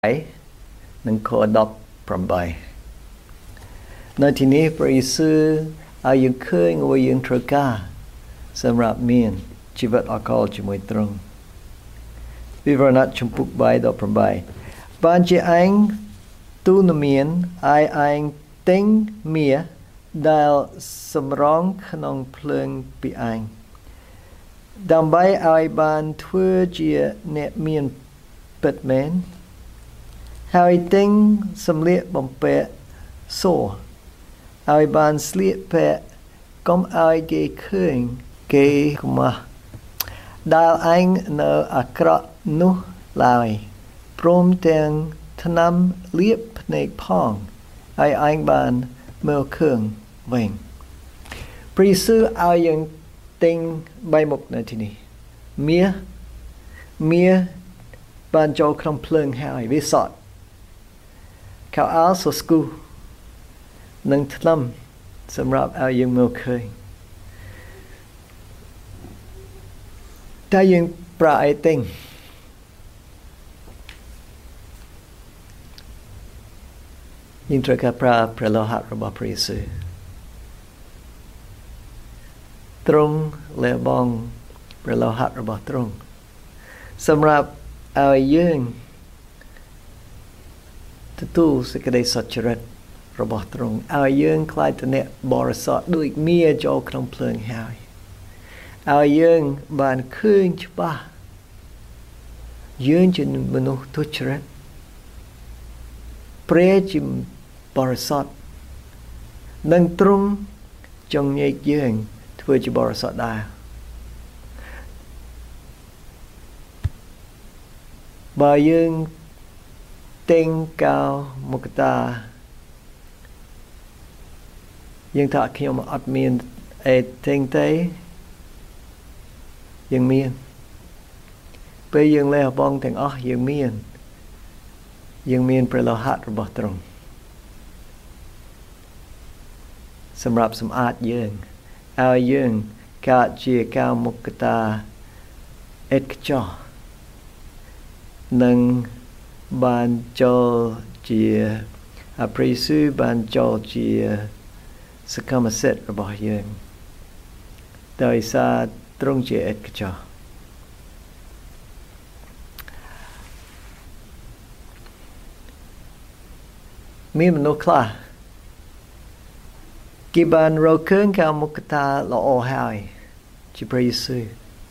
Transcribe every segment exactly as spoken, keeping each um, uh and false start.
នឹងខដប់8នៅទីនេះព្រះយេស៊ូវឲ្យយើងឃើញអ្វីយើងត្រូវការសម្រាប់មានជីវិតអកលជាមួយទ្រង់វិវរណៈជំពូក3ដល់8បានជាឯងទូនមានអាយឯងទិញមាសដែលសម្រងក្នុងភ្លើងពីឯងដើម្បីឲ្យបានធ្វើជាអ្នកមានពិតមែនហើយទិញសម្លៀកបំពាក់សឲ្យបានស្លៀកពាក់កុំឲ្យគេឃើញគេខ្មាស់ដែលឯងនៅអាក្រក់នោះឡើយព្រមទាំងថ្នាំលាបភ្នែកផងឲ្យឯងបានមើលឃើញវិញព្រះយេស៊ូវឲ្យយើងទិញបីមុខនៅទីនេះមាសមាសបានចូលក្នុងភ្លើងហើយវាសត់ខោអាវសូស្គូនឹងថ្នាំសម្រាប់ឲ្យយើងមើលឃើញតែយើងប្រាអីទិញយើងត្រូវការប្រើព្រះលោហៈរបស់ព្រះយេស៊ូវទ្រង់លះបង់ព្រះលោហៈរបស់ទ្រង់សម្រាប់ឲ្យយើងទទួលសេចក្តីសុចរិតរបស់ទ្រង់ឲ្យយើងខ្លាចទៅអ្នកបរិសុទ្ធដូចមាសចូលក្នុងភ្លើងហើយឲ្យយើងបានឃើញច្បាស់យើងជាមនុស្សទុច្ចរិតព្រះជាបរិសុទ្ធនឹងទ្រង់ចង់ញែកយើងធ្វើជាបរិសុទ្ធដែរបើយើងទិញកៅមកតាយើងថាខ្ញុំអត់មានអេទិញទេយើងមានពេលយើងលះបង់ទាំងអស់យើងមានយើងមានព្រះលោហៈរបស់ទ្រង់សម្រាប់សម្អាតយើងឲ្យយើងកើតជាកៅមកតាឥតខ្ចោះនឹងបានចូលជាព្រះយេស៊ូវបានចូលជាសកម្មសិទ្ធិរបស់យើងដោយសារទ្រង់ជាឥតខ្ចោះមានមនុស្សខ្លះគេបានរកឃើញកៅមុខតាល្អហើយជាព្រះយេស៊ូវ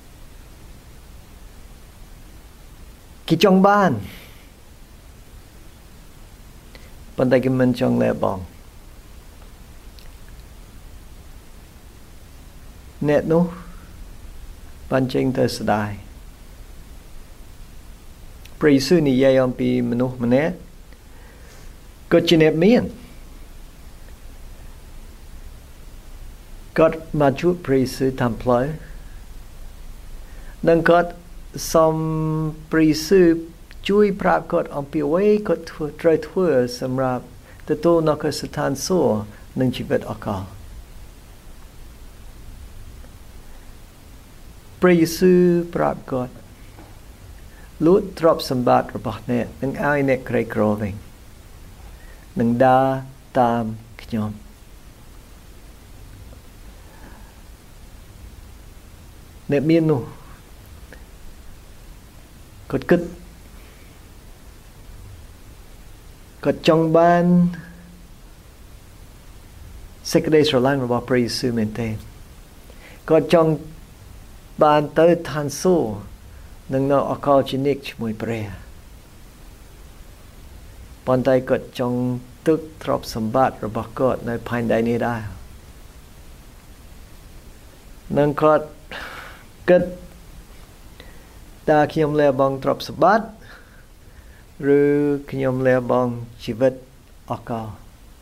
គេចង់បានប៉ុន្តែគេមិនចង់លះបង់អ្នកនោះបានចេញទៅស្ដាយព្រះយេស៊ូវនិយាយអំពីមនុស្សម្នាក់គាត់ជាអ្នកមានគាត់មកជួបព្រះយេស៊ូវតាមផ្លូវនិងគាត់សូមព្រះយេស៊ូវជួយប្រាប់គាត់អំពីអ្វីគាត់ត្រូវធ្វើសម្រាប់ទទួលនៅកសិដ្ឋានសួគ៌និងជីវិតអកលព្រះយេស៊ូវប្រាប់គាត់លួចទ្រព្យសម្បត្តិរបស់អ្នកនិងឲ្យអ្នកក្រីក្រវិញនឹងដើរតាមខ្ញុំអ្នកមាននោះគាត់គិតគាត់ចង់បានសេចក្តីស្រឡាញ់របស់ព្រះយេស៊ូវមែនទេគាត់ចង់បានទៅឋានសួគ៌នឹងនៅអកលជានិច្ចជាមួយព្រះប៉ុន្តែគាត់ចង់ទឹកទ្រព្យសម្បត្តិរបស់គាត់នៅផែនដីនេះដែរនឹងគាត់គិតតើខ្ញុំលះបង់ទ្រព្យសម្បត្តិឬខ្ញុំលះបង់ជីវិតអកល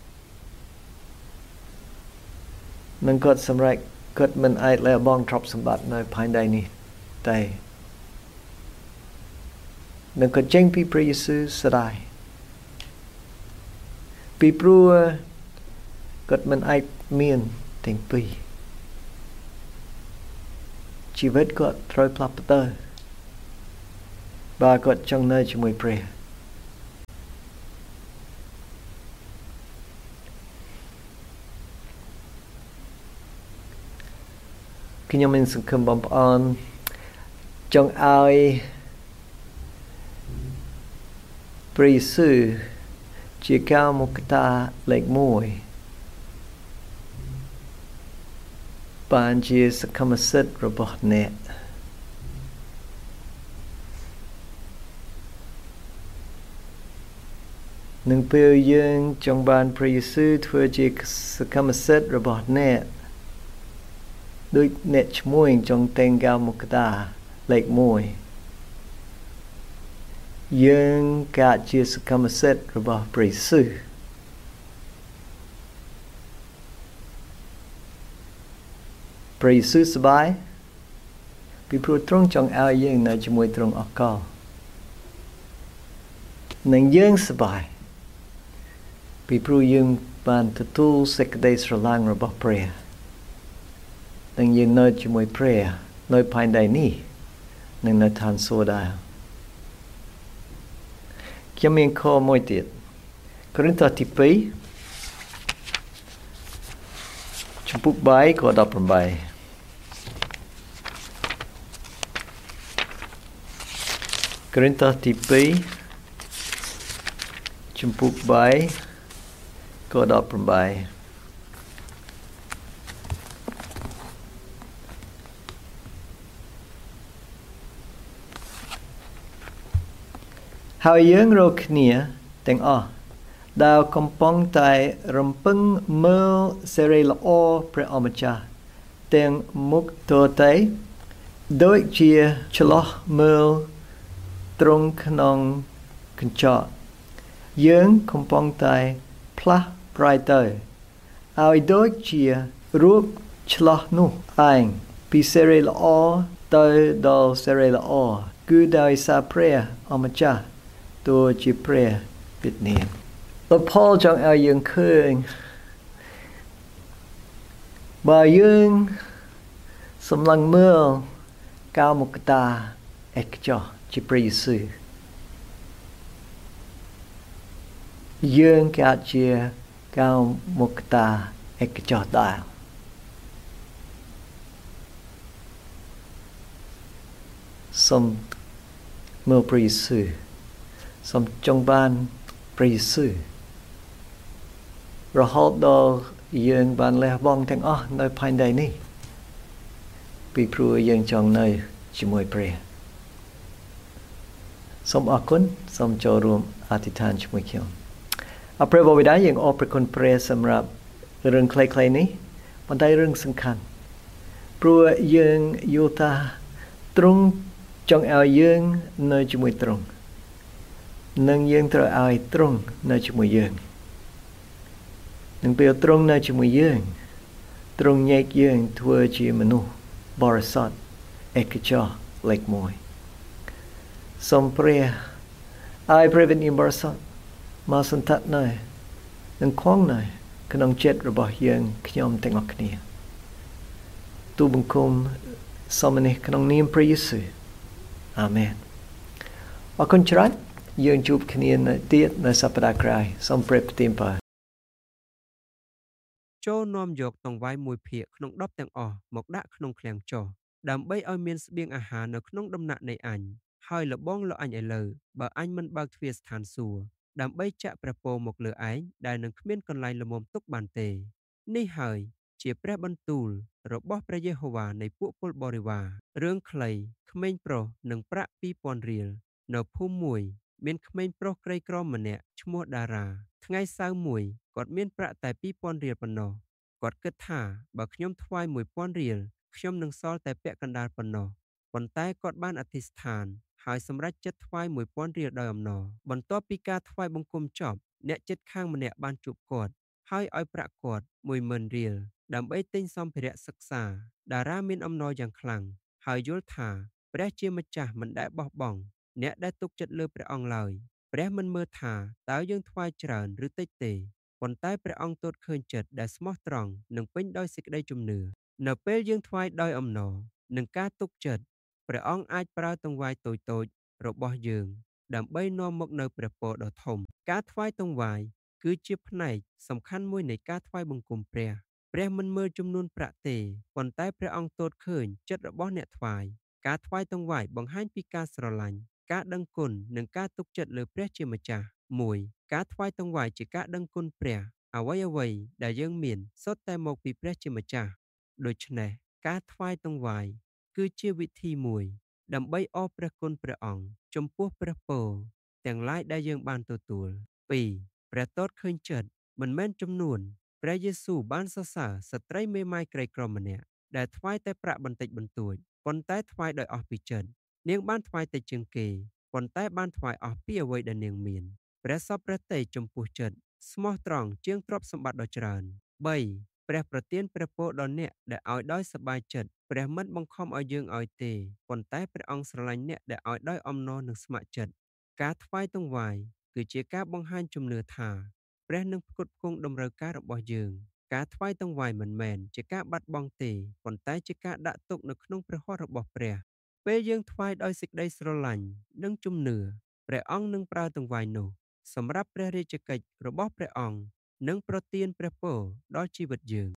នឹងគាត់សម្រេចគាត់មិនអាចលះបង់ទ្រព្យសម្បត្តិនៅផែនដីនេះទេនឹងគាត់ចេញពីព្រះយេស៊ូវស្ដាយពីព្រោះគាត់មិនអាចមានទាំងពីរជីវិតគាត់ត្រូវផ្លាស់ប្ដូរបើគាត់ចង់នៅជាមួយព្រះខ្ញុំមានសង្ឃឹមបងប្អូនចង់ឲ្យព្រះយេស៊ូវជាកាលមកតាលេខមួយបានជាសកម្មសិទ្ធិរបស់អ្នកនឹងពេលយើងចង់បានព្រះយេស៊ូវធ្វើជាសកម្មសិទ្ធិរបស់អ្នកដូចអ្នកឈ្មោះចង់តែងកាលមកតាលេខមួយយើងកាត់ជាសកម្មសិទ្ធិរបស់ព្រះយេស៊ូវព្រះយេស៊ូវសប្បាយពីព្រោះទ្រង់ចង់ឲ្យយើងនៅជាមួយទ្រង់អកលនិងយើងសប្បាយពីព្រោះយើងបានទទួលសេចក្តីស្រឡាញ់របស់ព្រះនិងយើងនៅជាមួយព្រះនៅផែនដីនេះនិងនៅឋានសួគ៌ដែរខ្ញុំមានខមួយទៀតកូរិនថូសទីពីរជំពូកបីខដប់ប្រាំបីកូរិនថូសទីពីរជំពូកបីខដប់ប្រាំបីហើយយើងរកគ្នាទាំងអស់ដែលកំពុងតែរំពឹងមើលសេរីល្អព្រះអម្ចាស់ទាំងមុខទទេដូចជាឆ្លោះមើលត្រង់ក្នុងកញ្ចក់យើងកំពុងតែផ្លាស់ប្រែទៅឲ្យដូចជារូបឆ្លោះនោះឯងពីសេរីល្អទៅដល់សេរីល្អគឺដោយសារព្រះអម្ចាស់ទោះជាព្រះពិតនាមលោកផលចង់ឲ្យយើងឃើញបើយើងសម្លឹងមើលកាលមកតាឯកចោះជាព្រះយេស៊ូវយើងកាត់ជាកាលមកតាឯកចោះដែរសូមមើលព្រះយេស៊ូវសូមចង់បានព្រះយេស៊ូវរហូតដល់យើងបានលះបង់ទាំងអស់នៅផែនដីនេះពីព្រោះយើងចង់នៅជាមួយព្រះសូមអរគុណសូមចូលរួមអធិដ្ឋានជាមួយខ្ញុំអរព្រះបិតាយើងអរព្រគុណព្រះសម្រាប់រឿងខ្លីៗនេះប៉ុន្តែរឿងសំខាន់ព្រោះយើងយល់ថាទ្រង់ចង់ឲ្យយើងនៅជាមួយទ្រង់និងយើងត្រូវឲ្យទ្រង់នៅជាមួយយើងនឹងពេលទ្រង់នៅជាមួយយើងទ្រង់ញែកយើងធ្វើជាមនុស្សបរិសុទ្ធឯកចោះលេខមួយសូមព្រះឲ្យព្រះវិញ្ញាណបរិសុទ្ធមកសន្ធិដ្ឋនៅនិងគង់នៅក្នុងចិត្តរបស់យើងខ្ញុំទាំងអស់គ្នាទូលបង្គំសូមនេះក្នុងនាមព្រះយេស៊ូវអាមែនអរគុណច្រើនយើងជួបគ្នានៅទៀតនៅសប្តាហ៍ក្រោយសូមព្រះប្រទានពរចូលនាំយកតង្វាយមួយភាគក្នុងដបទាំងអស់មកដាក់ក្នុងឃ្លាំងចុះដើម្បីឲ្យមានស្បៀងអាហារនៅក្នុងដំណាក់នៃអញហើយលបងលោកអញឥឡូវបើអញមិនបើកទ្វារស្ថានសួគ៌ដើម្បីចាក់ព្រះពរមកលើឯងដែលនឹងគ្មានកន្លែងលំមទុកបានទេនេះហើយជាព្រះបន្ទូលរបស់ព្រះយេហូវ៉ានៃពួកពលបរិវាររឿងខ្លីក្មេងប្រុសនិងប្រាក់ពីរពាន់រៀលនៅភូមិមួយមានក្មេងប្រុសក្រីក្រម្នាក់ឈ្មោះដារ៉ាថ្ងៃសៅរ៍មួយគាត់មានប្រាក់តែពីរពាន់រៀលប៉ុណ្ណោះគាត់គិតថាបើខ្ញុំថ្វាយមួយពាន់រៀលខ្ញុំនឹងសល់តែពាក់កណ្ដាលប៉ុណ្ណោះប៉ុន្តែគាត់បានអធិស្ឋានហើយសម្រេចចិត្តថ្វាយមួយពាន់រៀលដោយអំណរបន្ទាប់ពីការថ្វាយបង្គំចប់អ្នកជិតខាងម្នាក់បានជួបគាត់ហើយឲ្យប្រាក់គាត់មួយម៉ឺនរៀលដើម្បីទិញសម្ភារៈសិក្សាតារាមានអំណរយ៉ាងខ្លាំងហើយយល់ថាព្រះជាម្ចាស់មិនដែលបោះបង់អ្នកដែលទុកចិត្តលើព្រះអង្គឡើយព្រះមិនមើលថាតើយើងថ្វាយច្រើនឬតិចទេប៉ុន្តែព្រះអង្គទតឃើញចិត្តដែលស្មោះត្រង់និងពេញដោយសេចក្តីជំនឿនៅពេលយើងថ្វាយដោយអំណរនិងការទុកចិត្តព្រះអង្គអាចប្រើទង្វាយតូចៗរបស់យើងដើម្បីនាំមកនូវព្រះពរដ៏ធំការថ្វាយទង្វាយគឺជាផ្នែកសំខាន់មួយនៃការថ្វាយបង្គំព្រះព្រះមិនមើលចំនួនប្រាក់ទេប៉ុន្តែព្រះអង្គទតឃើញចិត្តរបស់អ្នកថ្វាយការថ្វាយតង្វាយបង្ហាញពីការស្រឡាញ់ការដឹងគុណនិងការទុកចិត្តលើព្រះជាម្ចាស់មួយការថ្វាយតង្វាយជាការដឹងគុណព្រះអ្វីអ្វីដែលយើងមានសុទ្ធតែមកពីព្រះជាម្ចាស់ដូច្នេះការថ្វាយតង្វាយគឺជាវិធីមួយដើម្បីអរព្រះគុណព្រះអង្គចំពោះព្រះពរទាំងឡាយដែលយើងបានទទួលពីរព្រះទតឃើញចិត្តមិនមែនចំនួនព្រះយេស៊ូវបានសរសើរស្ត្រីមេម៉ាយក្រីក្រម្នាក់ដែលថ្វាយតែប្រាក់បន្តិចបន្តួចប៉ុន្តែថ្វាយដោយអស់ពីចិត្តនាងបានថ្វាយតិចជាងគេប៉ុន្តែបានថ្វាយអស់ពីអ្វីដែលនាងមានព្រះសពព្រះទ័យចំពោះចិត្តស្មោះត្រង់ជាងទ្រព្យសម្បត្តិដ៏ច្រើនបីព្រះប្រទានព្រះពរដល់អ្នកដែលឲ្យដោយសប្បាយចិត្តព្រះមិនបង្ខំឲ្យយើងឲ្យទេប៉ុន្តែព្រះអង្គស្រឡាញ់អ្នកដែលឲ្យដោយអំណរនិងស្ម័គ្រចិត្តការថ្វាយតង្វាយគឺជាការបង្ហាញជំនឿថាព្រះនឹងផ្គត់ផ្គង់តម្រូវការរបស់យើងការថ្វាយតង្វាយមិនមែនជាការបាត់បង់ទេប៉ុន្តែជាការដាក់ទុកនៅក្នុងព្រះហស្ថរបស់ព្រះពេលយើងថ្វាយដោយសេចក្តីស្រឡាញ់និងជំនឿព្រះអង្គនឹងប្រើតង្វាយនោះសម្រាប់ព្រះរាជកិច្ចរបស់ព្រះអង្គនិងប្រទានព្រះពរដល់ជីវិតយើង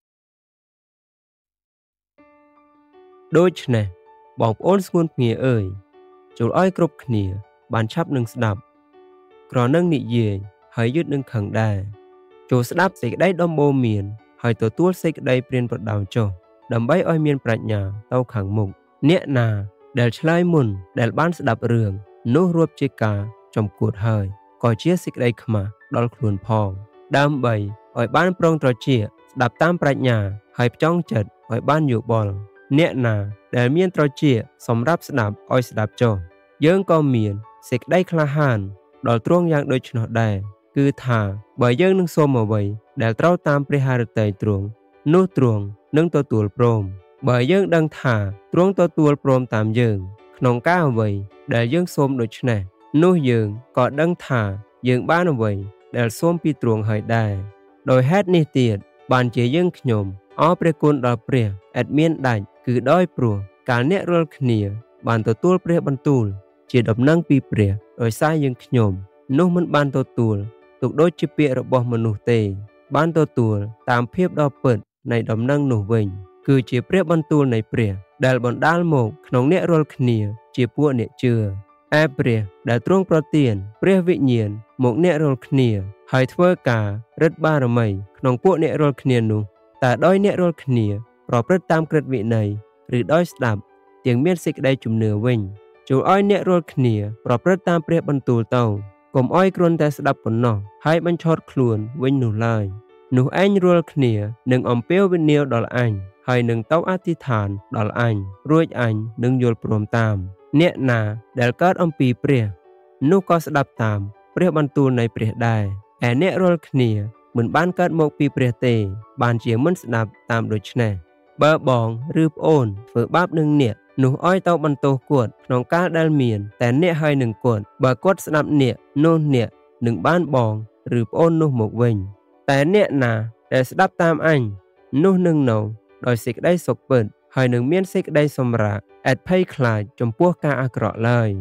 ដូច្នេះបងប្អូនស្ងួនភ្ងាអើយចូលឲ្យគ្រប់គ្នាបានឆាប់នឹងស្ដាប់ក្រនឹងនិយាយហើយយឺតនឹងខឹងដែរចូលស្ដាប់សេចក្តីដំបូន្មានហើយទទួលសេចក្តីព្រានប្រដៅចុះដើម្បីឲ្យមានប្រាជ្ញាទៅខាងមុខអ្នកណាដែលឆ្លើយមុនដែលបានស្ដាប់រឿងនោះរួបជាការចំគួតហើយក៏ជាសេចក្តីខ្មាស់ដល់ខ្លួនផងដើម្បីឲ្យបានប្រុងត្រចៀកស្ដាប់តាមប្រាជ្ញាហើយផ្ចង់ចិត្តឲ្យបានយោបល់អ្នកណាដែលមានត្រចៀកសម្រាប់ស្ដាប់ឲ្យស្ដាប់ចុះយើងក៏មានសេចក្តីក្លាហានដល់ទ្រង់យ៉ាងដូច្នោះដែរគឺថាបើយើងនឹងសូមអ្វីដែលត្រូវតាមព្រះハរតីទ្រង់នោះទ្រង់នឹងទទួលព្រមបើយើងដឹងថាទ្រង់ទទួលព្រមតាមយើងក្នុងការអ្វីដែលយើងសូមដូច្នេះនោះយើងក៏ដឹងថាយើងបានអ្វីដែលសូមពីទ្រង់ហើយដែរដោយហេតុនេះទៀតបានជាយើងខ្ញុំអរព្រះគុណដល់ព្រះឥតមានដាច់គឺដោយព្រោះកាលអ្នករាល់គ្នាបានទទួលព្រះបន្ទូលជាដំណឹងពីព្រះដោយសារយើងខ្ញុំនោះមិនបានទទួលទុកដូចជាពាក្យរបស់មនុស្សទេបានទទួលតាមភាពដ៏ពិតនៃដំណឹងនោះវិញគឺជាព្រះបន្ទូលនៃព្រះដែលបណ្ដាលមកក្នុងអ្នករាល់គ្នាជាពួកអ្នកជឿឯព្រះដែលទ្រង់ប្រទានព្រះវិញ្ញាណមកអ្នករាល់គ្នាហើយធ្វើការរិទ្ធបារមីក្នុងពួកអ្នករាល់គ្នានោះតើដោយអ្នករាល់គ្នាប្រព្រឹត្តតាមក្រឹតវិន័យឬដោយស្ដាប់ទាំងមានសេចក្តីជំនឿវិញចូលឲ្យអ្នករាល់គ្នាប្រព្រឹត្តតាមព្រះបន្ទូលទៅកុំឲ្យគ្រាន់តែស្ដាប់ប៉ុណ្ណោះហើយបញ្ឆោតខ្លួនវិញនោះឡើយនោះឯងរាល់គ្នានឹងអំពាវនាវដល់អញហើយនឹងទៅអធិដ្ឋានដល់អញរួចអញនឹងយល់ព្រមតាមអ្នកណាដែលកើតអំពីព្រះនោះក៏ស្ដាប់តាមព្រះបន្ទូលនៃព្រះដែរឯអ្នករាល់គ្នាមិនបានកើតមកពីព្រះទេបានជាមិនស្ដាប់តាមដូច្នេះបើបងឬប្អូនធ្វើបាបនឹងអ្នកនោះឲ្យទៅបន្ទោសគាត់ក្នុងកាលដែលមានតែអ្នកហើយនឹងគាត់បើគាត់ស្ដាប់អ្នកនោះអ្នកនឹងបានបងឬប្អូននោះមកវិញតែអ្នកណាដែលស្ដាប់តាមអញនោះនឹងនៅដោយសេចក្តីសុខពិតហើយនឹងមានសេចក្តីសម្រាកឥតភ័យខ្លាចចំពោះការអាក្រក់ឡើយ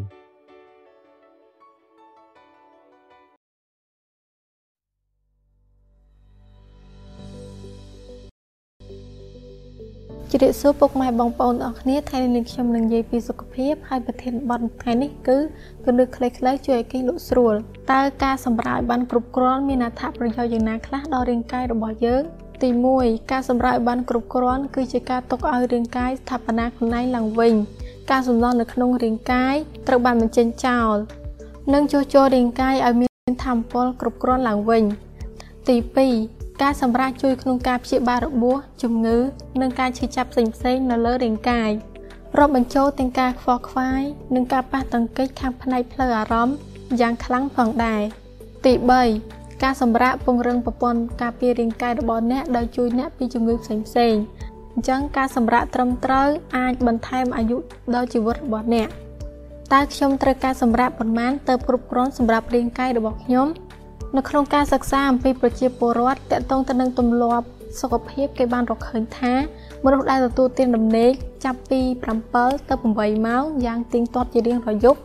ជម្រាបសួរពុកម៉ែបងប្អូនអរគ្នាថ្ងៃនេះខ្ញុំនឹងនិយាយពីសុខភាពហើយប្រធានបទថ្ងៃនេះគឺគន្លឹះខ្លីៗជួយឲ្យគេលក់ស្រួលតើការសម្រាកបានគ្រប់គ្រាន់មានអត្ថប្រយោជន៍យ៉ាងណាខ្លះដល់រាងកាយរបស់យើងទីមួយការសម្រាកបានគ្រប់គ្រាន់គឺជាការទុកឲ្យរាងកាយស្ថាបនាខ្លួនឯងឡើងវិញការសំណល់នៅក្នុងរាងកាយត្រូវបានបញ្ចេញចោលនិងជួសជុលរាងកាយឲ្យមានថាមពលគ្រប់គ្រាន់ឡើងវិញទីពីរការសម្រាកជួយក្នុងការព្យាបាលរបួសជំងឺនិងការឈឺចាប់ផ្សេងៗនៅលើរាងកាយរាប់បញ្ចូលទាំងការខ្វល់ខ្វាយនិងការប៉ះទង្គិចខាងផ្នែកផ្លូវអារម្មណ៍យ៉ាងខ្លាំងផងដែរទីបីការសម្រាកពង្រឹងប្រព័ន្ធការពាររាងកាយរបស់អ្នកដោយជួយអ្នកពីជំងឺផ្សេងៗអញ្ចឹងការសម្រាកត្រឹមត្រូវអាចបន្ថែមអាយុដល់ជីវិតរបស់អ្នកតើខ្ញុំត្រូវការសម្រាកប៉ុន្មានទៅគ្រប់គ្រាន់សម្រាប់រាងកាយរបស់ខ្ញុំនៅក្នុងការសិក្សាអំពីប្រជាពលរដ្ឋទាក់ទងទៅនឹងទម្លាប់សុខភាពគេបានរកឃើញថាមនុស្សដែលទទួលទានដំណេកចាប់ពីប្រាំពីរទៅប្រាំបីម៉ោងយ៉ាងទៀងទាត់ជារៀងរាល់យប់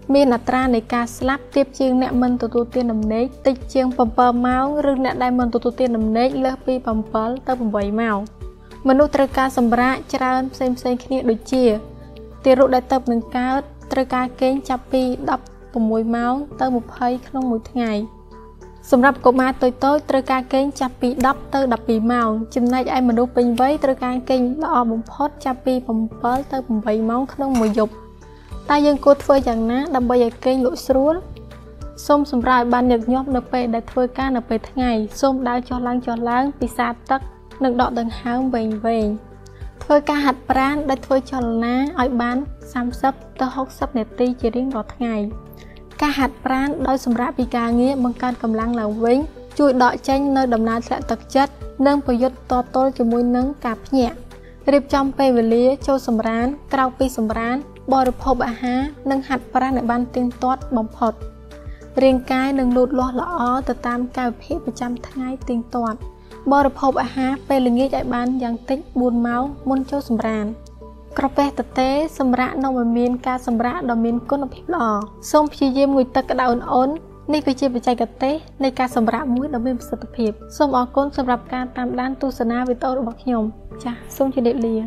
មានអត្រានៃការស្លាប់ទាបជាងអ្នកមិនទទួលទានដំណេកតិចជាង7ម៉ោងឬអ្នកដែលមិនទទួលទានដំណេកលើសពី7ទៅ8ម៉ោងមនុស្សត្រូវការសម្រាកច្រើនផ្សេងៗគ្នាដូចជាទារកដែលទៅនឹងកើតត្រូវការគេងចាប់ពី16ម៉ោងទៅ20ក្នុងមួយថ្ងៃសម្រាប់កុមារតូចៗត្រូវការគេងចាប់ពី10ទៅ12ម៉ោងចំណែកឯមនុស្សពេញវ័យត្រូវការគេងល្អបំផុតចាប់ពី7ទៅ8ម៉ោងក្នុងមួយយប់តែយើងគួរធ្វើយ៉ាងណាដើម្បីឲ្យគេងលក់ស្រួលសូមសម្រាប់ឲ្យបានញឹកញាប់នៅពេលដែលធ្វើការនៅពេលថ្ងៃសូមដើរចុះឡើងចុះឡើងពិសាទឹកនិងដកដង្ហើមវែងវែងធ្វើការហាត់ប្រាណដែលធ្វើចលនាឲ្យបាន30ទៅ60នាទីជារៀងរាល់ថ្ងៃការហាត់ប្រាណដោយសម្រាប់ពីការងារបង្កើនកម្លាំងឡើងវិញជួយដកចេញនៅដំណើរធ្លាក់ទឹកចិត្តនិងប្រយុទ្ធតទល់ជាមួយនឹងការភ្ញាក់រៀបចំពេលវេលាចូលសម្រានក្រៅពីសម្រានបរិភោគអាហារនិងហាត់ប្រាណឲ្យបានទៀងទាត់បំផុតរាងកាយនឹងលូតលាស់ល្អទៅតាមកាយវិភាគប្រចាំថ្ងៃទៀងទាត់បរិភោគអាហារពេលល្ងាចឲ្យបានយ៉ាងតិច4ម៉ោងមុនចូលសម្រានក្រពះទទេសម្រាប់នំឲ្យមានការសម្រាកដ៏មានគុណភាពល្អសូមព្យាយាមងូតទឹកក្តៅអូនៗនេះគឺជាបច្ចេកទេសនៃការសម្រាកមួយដ៏មានប្រសិទ្ធភាពសូមអរគុណសម្រាប់ការតាមដានទស្សនាវីដេអូរបស់ខ្ញុំចាសសូមជម្រាបលា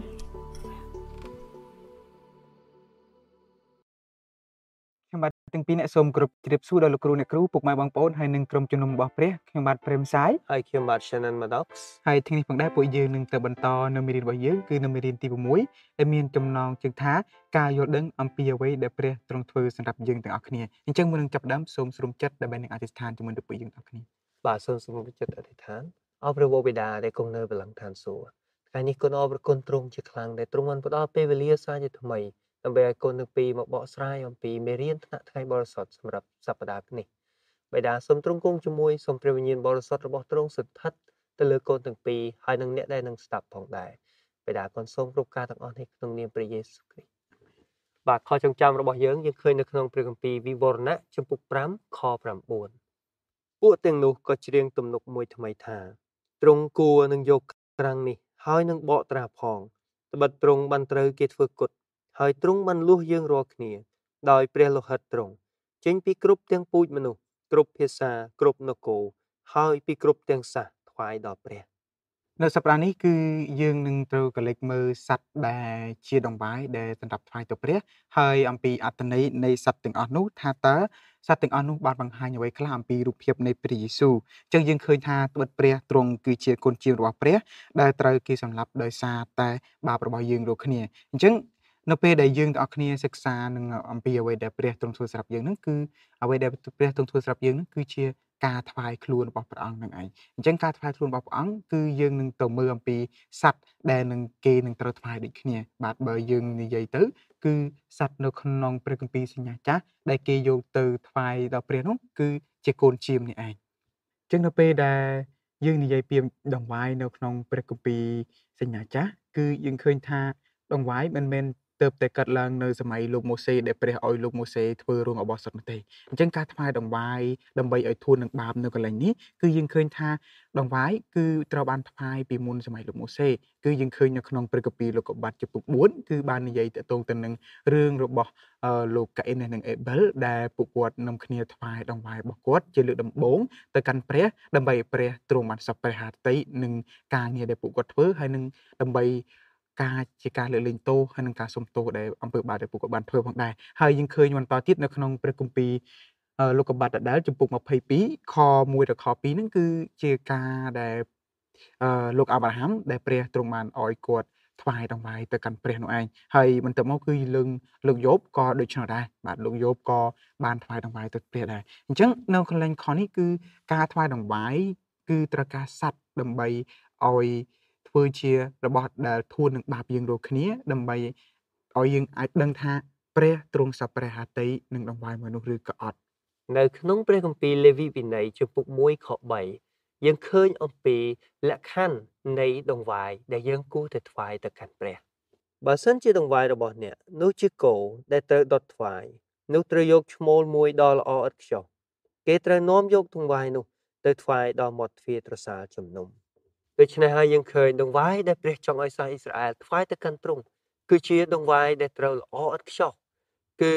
ខ្ញុំបាទទាំងពីរអ្នកសូមគោរពជម្រាបសួរដល់លោកគ្រូអ្នកគ្រូពុកម៉ែបងប្អូនហើយនិងក្រុមជំនុំរបស់ព្រះខ្ញុំបាទព្រេមសាយហើយខ្ញុំបាទ Shannon Maddox ហើយថ្ងៃនេះផងដែរពួកយើងនឹងទៅបន្តនៅមេរៀនរបស់យើងគឺនៅមេរៀនទី6ដែលមានចំណងជើងថាការយល់ដឹងអំពីអ្វីដែលព្រះទ្រង់ធ្វើសម្រាប់យើងទាំងអស់គ្នាអញ្ចឹងមុននឹងចាប់ផ្ដើមសូមស្រុំចិត្តដើម្បីនឹងអធិដ្ឋានជាមួយនឹងពួកយើងទាំងអស់គ្នាបាទសូមស្រុំចិត្តអធិដ្ឋានអរព្រះវរបិតាដែលគង់នៅបល្ល័ង្កឋានសួគ៌ថ្ងៃនេះគុណអរព្រគុណទ្រង់ជាខ្លាំងដែលទ្រង់បានផ្ដល់ពេលវេលាសាជាថ្មីដើម្បីឲ្យកូនទាំងពីរមកបកស្រាយអំពីមេរៀនថ្នាក់ថ្ងៃបរិសុទ្ធសម្រាប់សប្តាហ៍នេះបិតាសូមទ្រង់គង់ជាមួយសូមព្រះវិញ្ញាណបរិសុទ្ធរបស់ទ្រង់ស្ថិតទៅលើកូនទាំងពីរហើយនឹងអ្នកដែលនឹងស្ដាប់ផងដែរបិតាកូនសូមគ្រប់ការទាំងអស់នេះក្នុងនាមព្រះយេស៊ូវគ្រីស្ទបាទខចងចាំរបស់យើងយើងឃើញនៅក្នុងព្រះគម្ពីរវិវរណៈជំពូក5ខ9ពួកទាំងនោះក៏ច្រៀងទំនុកមួយថ្មីថាទ្រង់គួរនឹងយកក្រាំងនេះហើយនឹងបកត្រាផងត្បិតទ្រង់បានត្រូវគេធ្វើគុតហើយទ្រង់បានលួសយើងរាល់គ្នាដោយព្រះលោហិតទ្រង់ចេញពីគ្រប់ទាំងពូជមនុស្សគ្រប់ភាសាគ្រប់នគរហើយពីគ្រប់ទាំងសាសថ្វាយដល់ព្រះនៅសប្តាហ៍នេះគឺយើងនឹងត្រូវកលេចមើលសត្វដែលជាដង្វាយដែលសម្រាប់ថ្វាយទៅព្រះហើយអំពីអត្ថន័យនៃសត្វទាំងអស់នោះថាតើសត្វទាំងអស់នោះបានបង្ហាញអ្វីខ្លះអំពីរូបភាពនៃព្រះយេស៊ូវអញ្ចឹងយើងឃើញថាត្បិតព្រះទ្រង់គឺជាគុណជារបស់ព្រះដែលត្រូវគេសម្លាប់ដោយសារតែបាបរបស់យើងរាល់គ្នាអញ្ចឹងនៅពេលដែលយើងទាំងអស់គ្នាសិក្សានឹងអំពីអ្វីដែលព្រះទ្រង់ធ្វើសម្រាប់យើងហ្នឹងគឺអ្វីដែលព្រះទ្រង់ធ្វើសម្រាប់យើងហ្នឹងគឺជាការថ្វាយខ្លួនរបស់ព្រះអង្គនឹងឯងអញ្ចឹងការថ្វាយខ្លួនរបស់ព្រះអង្គគឺយើងនឹងទៅមើលអំពីសត្វដែលនឹងគេនឹងត្រូវថ្វាយដូចគ្នាបាទបើយើងនិយាយទៅគឺសត្វនៅក្នុងព្រះគម្ពីរសញ្ញាចាស់ដែលគេយកទៅថ្វាយដល់ព្រះនោះគឺជាកូនជៀមនេះឯងអញ្ចឹងនៅពេលដែលយើងនិយាយពីដង្វាយនៅក្នុងព្រះគម្ពីរសញ្ញាចាស់គឺយើងឃើញថាដង្វាយមិនមែនទើបតែកាត់ឡើងនៅសម័យលោកម៉ូសេដែលព្រះឲ្យលោកម៉ូសេធ្វើរោងអបោះសុទ្ធនោះទេអញ្ចឹងការថ្វាយដង្វាយដើម្បីឲ្យធូននឹងបាបនៅកន្លែងនេះគឺយើងឃើញថាដង្វាយគឺត្រូវបានថ្វាយពីមុនសម័យលោកម៉ូសេគឺយើងឃើញនៅក្នុងព្រះគម្ពីរលោកុបាតជំពូក4គឺបាននិយាយទាក់ទងទៅនឹងរឿងរបស់លោកកាអ៊ីននិងអេប៊ិលដែលពួកគាត់នាំគ្នាថ្វាយដង្វាយរបស់គាត់ជាលើកដំបូងទៅកាន់ព្រះដើម្បីឲ្យព្រះទ្រង់បានសពព្រះハតិនឹងការងារដែលពួកគាត់ធ្វើហើយនឹងដើម្បីការជាការលើកលែងទោសហើយនឹងការសុំទោសដែលអំពើបាបដែលពួកគាត់បានធ្វើផងដែរហើយយើងឃើញបន្តទៀតនៅក្នុងព្រះគម្ពីរលោកុបាតដដែលជំពូក22ខ1ដល់ខ2ហ្នឹងគឺជាការដែលលោកអាប់រ៉ាហាំដែលព្រះទ្រង់បានឲ្យគាត់ថ្វាយដង្វាយទៅកាន់ព្រះនោះឯងហើយបន្ទាប់មកគឺលើលោកយោបក៏ដូច្នោះដែរបាទលោកយោបក៏បានថ្វាយដង្វាយទៅព្រះដែរអញ្ចឹងនៅកន្លែងខនេះគឺការថ្វាយដង្វាយគឺត្រូវការសัตว์ដើម្បីឲ្យធ្វើជារបស់ដែលធួននឹងបាបយើងរាល់គ្នាដើម្បីឲ្យយើងអាចដឹងថាព្រះទ្រង់សពព្រះハតិនឹងដង្វាយមនុស្សឬក៏អត់នៅក្នុងព្រះគម្ពីរលេវីវិន័យជំពូក1ខ3យើងឃើញអំពីលក្ខខណ្ឌនៃដង្វាយដែលយើងគួរតែថ្វាយទៅកាន់ព្រះបើសិនជាដង្វាយរបស់អ្នកនោះជាគោដែលត្រូវដុតថ្វាយនោះត្រូវយកឈ្មោលមួយដ៏ល្អឥតខ្ចោះគេត្រូវនាំយកដង្វាយនោះទៅថ្វាយដល់មាត់ទ្វារត្រសាលជំនុំដូច្នេះហើយយើងឃើញដង្វាយដែលព្រះចង់ឲ្យសាសអ៊ីស្រាអែលថ្វាយទៅកាន់ទ្រង់គឺជាដង្វាយដែលត្រូវល្អឥតខ្ចោះគឺ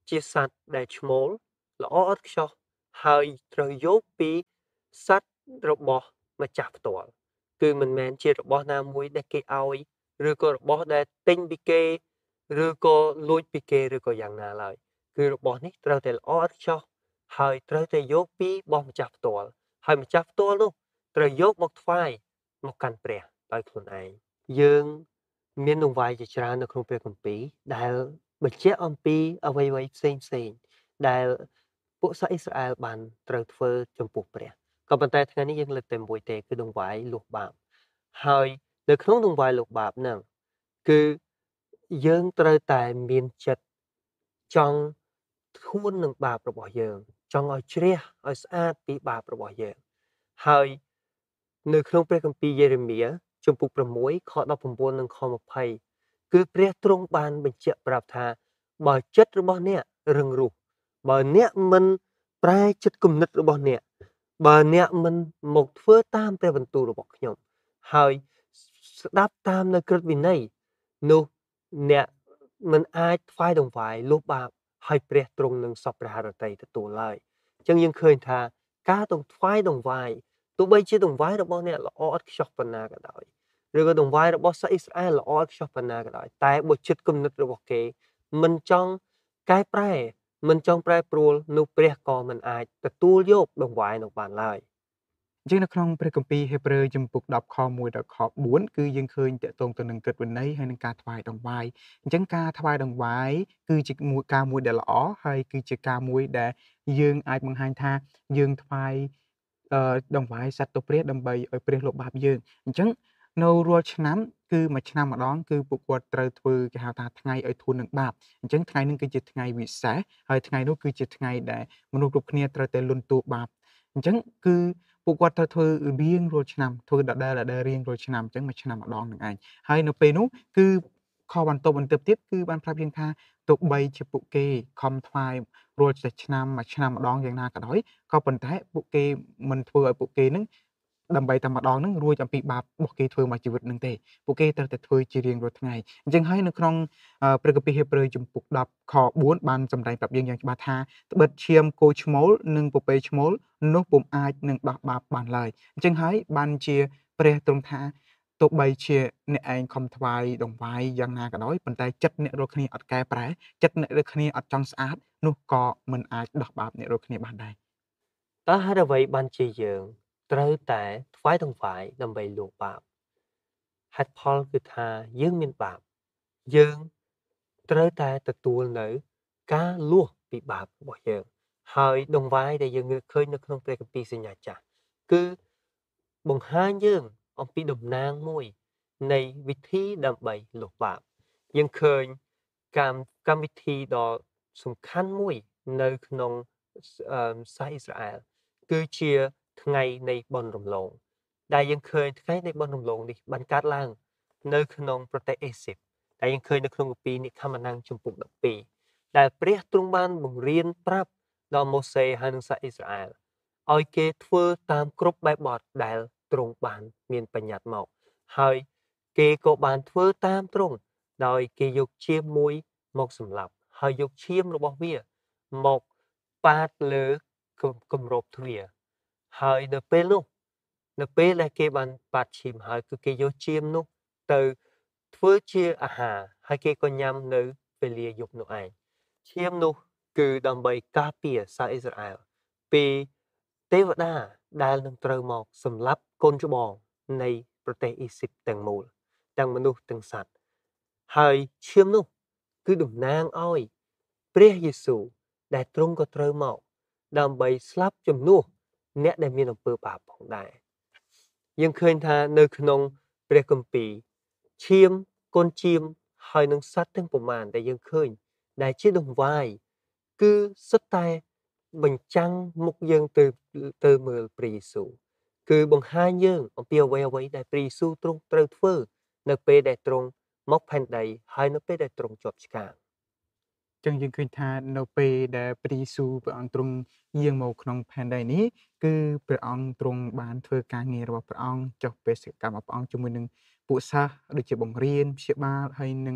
ជាសត្វដែលឈ្មោលល្អឥតខ្ចោះហើយត្រូវយកពីសត្វរបស់ម្ចាស់ផ្ទាល់គឺមិនមែនជារបស់ណាមួយដែលគេឲ្យឬក៏របស់ដែលទិញពីគេឬក៏លួចពីគេឬក៏យ៉ាងណាឡើយគឺរបស់នេះត្រូវតែល្អឥតខ្ចោះហើយត្រូវតែយកពីរបស់ម្ចាស់ផ្ទាល់ហើយម្ចាស់ផ្ទាល់នោះត្រូវយកមកថ្វាយមកកាន់ព្រះដោយខ្លួនឯងយើងមានដង្វាយជាច្រើននៅក្នុងព្រះគម្ពីរដែលបញ្ជាក់អំពីអ្វីៗផ្សេងផ្សេងដែលពួកសាសអ៊ីស្រាអែលបានត្រូវធ្វើចំពោះព្រះក៏ប៉ុន្តែថ្ងៃនេះយើងលើកតែមួយទេគឺដង្វាយលួសបាបហើយនៅក្នុងដង្វាយលួសបាបហ្នឹងគឺយើងត្រូវតែមានចិត្តចង់ធួននឹងបាបរបស់យើងចង់ឲ្យជ្រះឲ្យស្អាតពីបាបរបស់យើងហើយនៅក្នុងព្រះគម្ពីរយេរេមៀជំពូកប្រាំមួយខដប់ប្រាំបួននិងខម្ភៃគឺព្រះទ្រង់បានបញ្ជាក់ប្រាប់ថាបើចិត្តរបស់អ្នករឹងរូសបើអ្នកមិនប្រែចិត្តគំនិតរបស់អ្នកបើអ្នកមិនមកធ្វើតាមព្រះបន្ទូលរបស់ខ្ញុំហើយស្ដាប់តាមនៅក្រឹតវិន័យនោះអ្នកមិនអាចថ្វាយដង្វាយលុះបាបហើយព្រះទ្រង់នឹងសពព្រះハរតីទទួលឡើយអញ្ចឹងយើងឃើញថាការទៅថ្វាយដង្វាយទោះបីជាដង្វាយរបស់អ្នកល្អឥតខ្ចោះប៉ុណ្ណាក៏ដោយឬក៏ដង្វាយរបស់សាសអ៊ីស្រាអែលល្អឥតខ្ចោះប៉ុណ្ណាក៏ដោយតែបើចិត្តគំនិតរបស់គេមិនចង់កែប្រែមិនចង់ប្រែប្រួលនោះព្រះក៏មិនអាចទទួលយកដង្វាយនោះបានឡើយអញ្ចឹងនៅក្នុងព្រះគម្ពីរហេព្រើរជំពូកដប់ខមួយដល់ខបួនគឺយើងឃើញតកតងទៅនឹងកិត្តវិន័យហើយនឹងការថ្វាយដង្វាយអញ្ចឹងការថ្វាយដង្វាយគឺជាមួយការមួយដែលល្អហើយគឺជាការមួយដែលយើងអាចបង្ហាញថាយើងថ្វាយអឺដង្វាយសត្វទៅព្រះដើម្បីឲ្យព្រះលុបបាបយើងអញ្ចឹងនៅរាល់ឆ្នាំគឺមួយឆ្នាំម្ដងគឺពួកគាត់ត្រូវធ្វើគេហៅថាថ្ងៃឲ្យធូរនឹងបាបអញ្ចឹងថ្ងៃនេះគឺជាថ្ងៃវិសេសហើយថ្ងៃនោះគឺជាថ្ងៃដែលមនុស្សគ្រប់គ្នាត្រូវតែលន់តួបាបអញ្ចឹងគឺពួកគាត់ត្រូវធ្វើរៀងរាល់ឆ្នាំធ្វើដដែលដដែលរៀងរាល់ឆ្នាំអញ្ចឹងមួយឆ្នាំម្ដងនឹងឯងហើយនៅពេលនោះគឺខបន្ទប់បន្ទប់ទៀតគឺបានប្រាប់យើងថាទោះបីជាពួកគេខំថ្វាយរាល់ឆ្នាំមួយឆ្នាំម្ដងយ៉ាងណាក៏ដោយក៏ប៉ុន្តែពួកគេមិនធ្វើឲ្យពួកគេនឹងដើម្បីតែម្ដងហ្នឹងរួចអំពីបាបរបស់គេធ្វើមកជីវិតនឹងទេពួកគេត្រូវតែធ្វើជារៀងរាល់ថ្ងៃអញ្ចឹងហើយនៅក្នុងព្រះគម្ពីរហេព្រើរជំពូកដប់ខបួនបានសម្ដែងប្រាប់យើងយ៉ាងច្បាស់ថាត្បិតឈាមគោឈ្មោលនិងពពែឈ្មោលនោះពុំអាចនឹងដោះបាបបានឡើយអញ្ចឹងហើយបានជាព្រះទ្រង់ថាទោះបីជាអ្នកឯងខំថ្វាយដង្វាយយ៉ាងណាក៏ដោយប៉ុន្តែចិត្តអ្នករាល់គ្នាអត់កែប្រែចិត្តអ្នករាល់គ្នាអត់ចង់ស្អាតនោះក៏មិនអាចដោះបាបអ្នករាល់គ្នាបានដែរតើហេតុអ្វីបានជាយើងត្រូវតែថ្វាយដង្វាយដើម្បីលួសបាបហេតុផលគឺថាយើងមានបាបយើងត្រូវតែទទួលនៅការលួសពីបាបរបស់យើងហើយដង្វាយដែលយើងឃើញនៅក្នុងព្រះគម្ពីរសញ្ញាចាស់គឺបង្ហាញយើងអំពីតំណាងមួយនៃវិធីដើម្បីលុបបាបយើងឃើញកម្មកម្មវិធីដ៏សំខាន់មួយនៅក្នុងសាសអ៊ីស្រាអែលគឺជាថ្ងៃនៃបុណ្យរំលងដែលយើងឃើញថ្ងៃនៃបុណ្យរំលងនេះបានកើតឡើងនៅក្នុងប្រទេសអេស៊ីបដែលយើងឃើញនៅក្នុងគម្ពីរនិក្ខមណាំងជំពូកដប់ពីរដែលព្រះទ្រង់បានបង្រៀនប្រាប់ដល់ម៉ូសេហើយនិងសាសអ៊ីស្រាអែលឲ្យគេធ្វើតាមគ្រប់បែបបទដែលទ្រង់បានមានបញ្ញត្តិមកហើយគេក៏បានធ្វើតាមទ្រង់ដោយគេយកឈាមមួយមកសម្លាប់ហើយយកឈាមរបស់វាមកប៉ាតលើគម្របទ្វារហើយនៅពេលនោះនៅពេលដែលគេបានប៉ាតឈាមហើយគឺគេយកឈាមនោះទៅធ្វើជាអាហារហើយគេក៏ញ៉ាំនៅពេលលាយប់នោះឯងឈាមនោះគឺដើម្បីការពារសាសអ៊ីស្រាអែលពីទេវតាដែលនឹងត្រូវមកសម្លាប់កូនច្បងនៃប្រទេសអ៊ីស៊ីបទាំងមូលទាំងមនុស្សទាំងសត្វហើយឈាមនោះគឺតំណាងឲ្យព្រះយេស៊ូវដែលទ្រង់ក៏ត្រូវមកដើម្បីស្លាប់ជំនួសអ្នកដែលមានអំពើបាបផងដែរយើងឃើញថានៅក្នុងព្រះគម្ពីរឈាមកូនជៀមហើយនឹងសត្វទាំងប្រមាណដែលយើងឃើញដែលជាដង្វាយគឺសុទ្ធតែបញ្ចាំងមុខយើងទៅទៅមើលព្រះយេស៊ូវគឺបង្ហាញយើងអំពីអ្វីអ្វីដែលព្រះយេស៊ូវទ្រង់ត្រូវធ្វើនៅពេលដែលទ្រង់មកផែនដីហើយនៅពេលដែលទ្រង់ជាប់ឆ្កាងចឹងយើងឃើញថានៅពេលដែលព្រះយេស៊ូវព្រះអង្គទ្រង់យាងមកក្នុងផែនដីនេះគឺព្រះអង្គទ្រង់បានធ្វើការងាររបស់ព្រះអង្គចុះបេសកកម្មរបស់ព្រះអង្គជាមួយនឹងពួកសិស្សដូចជាបង្រៀនព្យាបាលហើយនឹង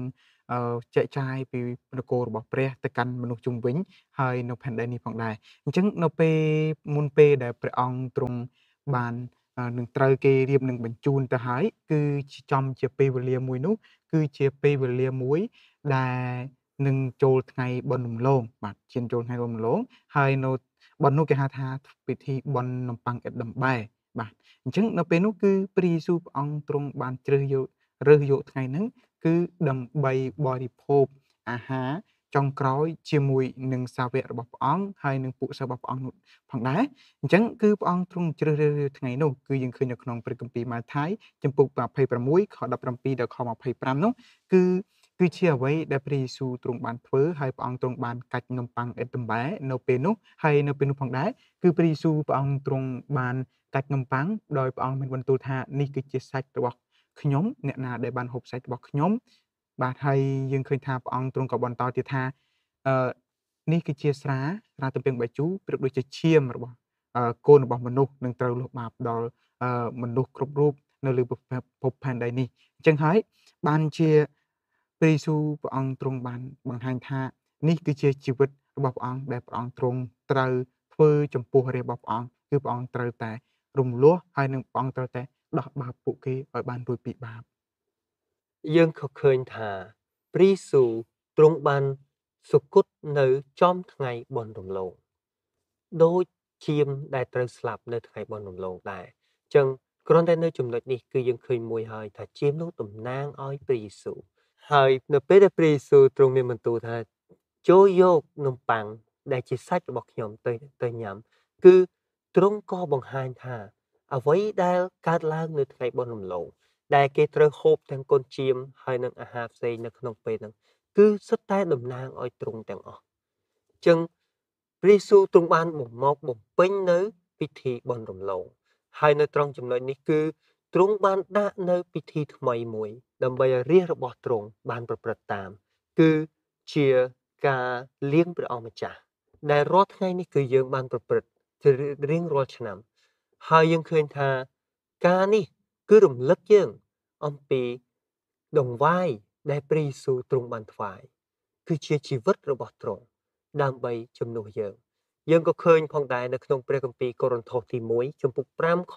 អឺចែកចាយពីនគររបស់ព្រះទៅកាន់មនុស្សជុំវិញហើយនៅផែនដីនេះផងដែរអញ្ចឹងនៅពេលមុនពេលដែលព្រះអង្គទ្រង់បាននឹងត្រូវគេរៀបនឹងបញ្ជូនទៅហើយគឺចំជាពេលវេលាមួយនោះគឺជាពេលវេលាមួយដែលនឹងចូលថ្ងៃបុណ្យរំលងបាទឈានចូលថ្ងៃបុណ្យរំលងហើយនៅបុណ្យនោះគេហៅថាពិធីបុណ្យនំប៉័ងឥតដំបែបាទអញ្ចឹងនៅពេលនោះគឺព្រះយេស៊ូវព្រះអង្គទ្រង់បានជ្រើសយករើសយកថ្ងៃហ្នឹងគឺដើម្បីបរិភោគអាហារចុងក្រោយជាមួយនឹងសាវករបស់ព្រះអង្គហើយនឹងពួកសិស្សរបស់ព្រះអង្គផងដែរអញ្ចឹងគឺព្រះអង្គទ្រង់ជ្រើសរើសថ្ងៃនោះគឺយើងឃើញនៅក្នុងព្រះគម្ពីរម៉ាថាយចំពុកยี่สิบหกខ17ដល់ខยี่สิบห้าនោះគឺគឺជាអ្វីដែលព្រះយេស៊ូវទ្រង់បានធ្វើហើយព្រះអង្គទ្រង់បានកាច់នំប៉័ងឥតដំបែនៅពេលនោះហើយនៅពេលនោះផងដែរគឺព្រះយេស៊ូវព្រះអង្គទ្រង់បានកាច់នំប៉័ងដោយព្រះអង្គមានបន្ទូលថានេះគឺជាសាច់របស់ខ្ញុំអ្នកណាដែលបានហូបសាច់របស់ខ្ញុំបាទហើយយើងឃើញថាព្រះអង្គទ្រង់ក៏បន្តទៀតថាអឺនេះគឺជាស្រាស្រាទំពាំងបាយជូរប្រៀបដូចជាឈាមរបស់កូនរបស់មនុស្សនឹងត្រូវលុបបាបដល់មនុស្សគ្រប់រូបនៅលើភពផែនដីនេះអញ្ចឹងហើយបានជាព្រះយេស៊ូវព្រះអង្គទ្រង់បានបង្ហាញថានេះគឺជាជីវិតរបស់ព្រះអង្គដែលព្រះអង្គទ្រង់ត្រូវធ្វើចំពោះរាជរបស់ព្រះអង្គគឺព្រះអង្គត្រូវតែរំលោះហើយនឹងព្រះអង្គត្រូវតែដោះបាបពួកគេឲ្យបានរួចពីបាបយើងក៏ឃើញថាព្រះយេស៊ូវទ្រង់បានសុគតនៅចំថ្ងៃបុណ្យរំលងដូចជាមដែលត្រូវស្លាប់នៅថ្ងៃបុណ្យរំលងដែរអញ្ចឹងគ្រាន់តែនៅចំណុចនេះគឺយើងឃើញមួយហើយថាជាមនោះតំណាងឲ្យព្រះយេស៊ូវហើយនៅពេលដែលព្រះយេស៊ូវទ្រង់មានបន្ទូលថាចូលយកនំប៉័ងដែលជាសាច់របស់ខ្ញុំទៅទៅញ៉ាំគឺទ្រង់ក៏បង្ហាញថាអ្វីដែលកើតឡើងនៅថ្ងៃបុណ្យរំលងដែលគេត្រូវហូបទាំងកូនជៀមហើយនឹងអាហារផ្សេងនៅក្នុងពេលហ្នឹងគឺសុទ្ធតែតំណាងឲ្យទ្រង់ទាំងអស់អញ្ចឹងព្រះយេស៊ូវទ្រង់បានបំមកបំពេញនៅពិធីបុណ្យរំលងហើយនៅត្រង់ចំណុចនេះគឺទ្រង់បានដាក់នៅពិធីថ្មីមួយដើម្បីឲ្យរាជរបស់ទ្រង់បានប្រព្រឹត្តតាមគឺជាការលាងព្រះអង្គម្ចាស់ដែលរាល់ថ្ងៃនេះគឺយើងបានប្រព្រឹត្តរៀងរាល់ឆ្នាំហើយយើងឃើញថាការនេះគឺរំលឹកយើងអំពីដង្វាយដែលព្រះយេស៊ូវទ្រង់បានថ្វាយគឺជាជីវិតរបស់ទ្រង់ដើម្បីជំនួសយើងយើងក៏ឃើញផងដែរនៅក្នុងព្រះគម្ពីរកូរិនថូសទីមួយចំពុកfiveខ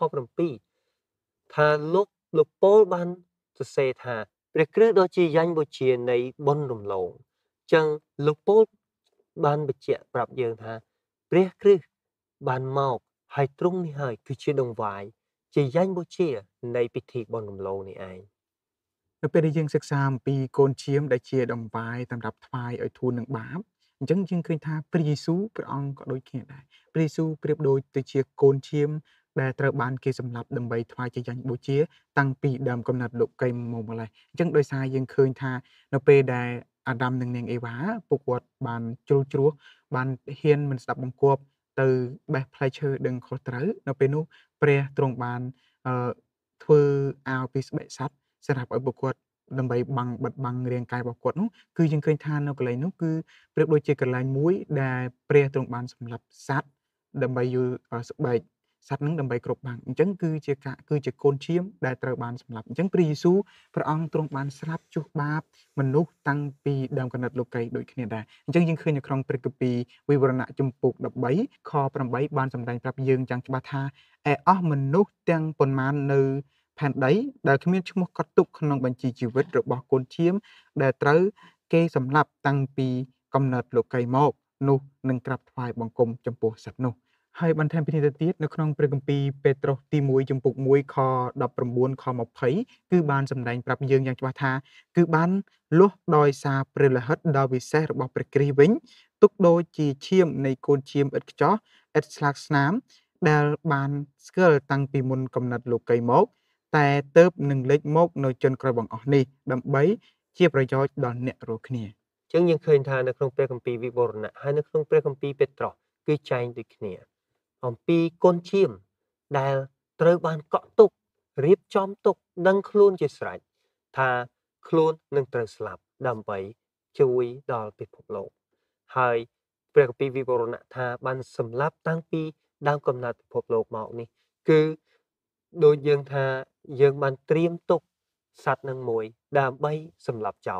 7ថាលោកលោកប៉ូលបានសរសេរថាព្រះគ្រិស្តដ៏ជាយ៉ាញ់បូជានៃបុណ្យរំលងអញ្ចឹងលោកប៉ូលបានបញ្ជាក់ប្រាប់យើងថាព្រះគ្រិស្តបានមកហើយទ្រង់នេះហើយគឺជាដង្វាយជាយ៉ាញ់បូជានៃពិធីបុណ្យរំលងនេះឯងនៅពេលដែលយើងសិក្សាអំពីកូនឈាមដែលជាដង្វាយសម្រាប់ថ្វាយឲ្យធូរនឹងបាបអញ្ចឹងយើងឃើញថាព្រះយេស៊ូវព្រះអង្គក៏ដូចគ្នាដែរព្រះយេស៊ូវប្រៀបដូចទៅជាកូនឈាមដែលត្រូវបានគេសម្លាប់ដើម្បីថ្វាយជាយ៉ាញ់បូជាតាំងពីដើមកំណត់លោកីមកម្លេះអញ្ចឹងដោយសារយើងឃើញថានៅពេលដែលអាដាមនិងនាងអេវ៉ាពួកគាត់បានជ្រុលជ្រោះបានហ៊ានមិនស្ដាប់បង្គាប់ទៅបេះផ្លែឈើដឹងខុសត្រូវនៅពេលនោះព្រះទ្រង់បានអឺធ្វើអាវពីស្បែកសត្វសម្រាប់ឲ្យពួកគាត់ដើម្បីបាំងបិទបាំងរាងកាយរបស់គាត់នោះគឺយើងឃើញថានៅកន្លែងនោះគឺប្រៀបដូចជាកន្លែងមួយដែលព្រះទ្រង់បានសម្លាប់សត្វដើម្បីយកស្បែកសត្វនឹងដើម្បីគ្រប់បាំងអញ្ចឹងគឺជាការគឺជាកូនឈាមដែលត្រូវបានសម្លាប់អញ្ចឹងព្រះយេស៊ូវព្រះអង្គទ្រង់បានស្លាប់ជុះបាបមនុស្សតាំងពីដើមកំណត់លោកីដូចគ្នាដែរអញ្ចឹងយើងឃើញនៅក្នុងព្រះគម្ពីរវិវរណៈជំពូក13ខ8បានសម្ដែងប្រាប់យើងយ៉ាងច្បាស់ថាឯអស់មនុស្សទាំងប៉ុន្មាននៅផែនដីដែលគ្មានឈ្មោះកត់ទុកក្នុងបញ្ជីជីវិតរបស់កូនឈាមដែលត្រូវគេសម្លាប់តាំងពីកំណត់លោកីមកនោះនឹងក្រាបថ្វាយបង្គំចំពោះសត្វនោះហើយបន្ថែមពីនេះទៅទៀតនៅក្នុងព្រះគម្ពីរពេត្រុសទី1ចំពុក1ខ19ខ20គឺបានសម្ដែងប្រាប់យើងយ៉ាងច្បាស់ថាគឺបានលុះដោយសារព្រះលិខិតដ៏វិសេសរបស់ព្រះគ្រីស្ទវិញទុកដូចជាឈាមនៃកូនឈាមឥតខ្ចោះឥតស្លាកស្នាមដែលបានស្គាល់តាំងពីមុនកំណត់លោកីមកតែទៅនឹងលេចមកនៅជនក្រោយបង្អស់នេះដើម្បីជាប្រយោជន៍ដល់អ្នករាល់គ្នាអញ្ចឹងយើងឃើញថានៅក្នុងព្រះគម្ពីរវិវរណៈហើយនៅក្នុងព្រះគម្ពីរពេត្រុសគឺចែងដូចគ្នាអំពីកូនឈាមដែលត្រូវបានកក់ទុករៀបចំទុកដឹងខ្លួនជាស្រេចថាខ្លួននឹងត្រូវស្លាប់ដើម្បីជួយដល់ពិភពលោកហើយព្រះគម្ពីរវិវរណៈថាបានសម្លាប់តាំងពីដើមកំណត់ពិភពលោកមកនេះគឺដូចយើងថាយើងបានត្រៀមទុកសត្វនឹងមួយដើម្បីសម្លាប់ចោល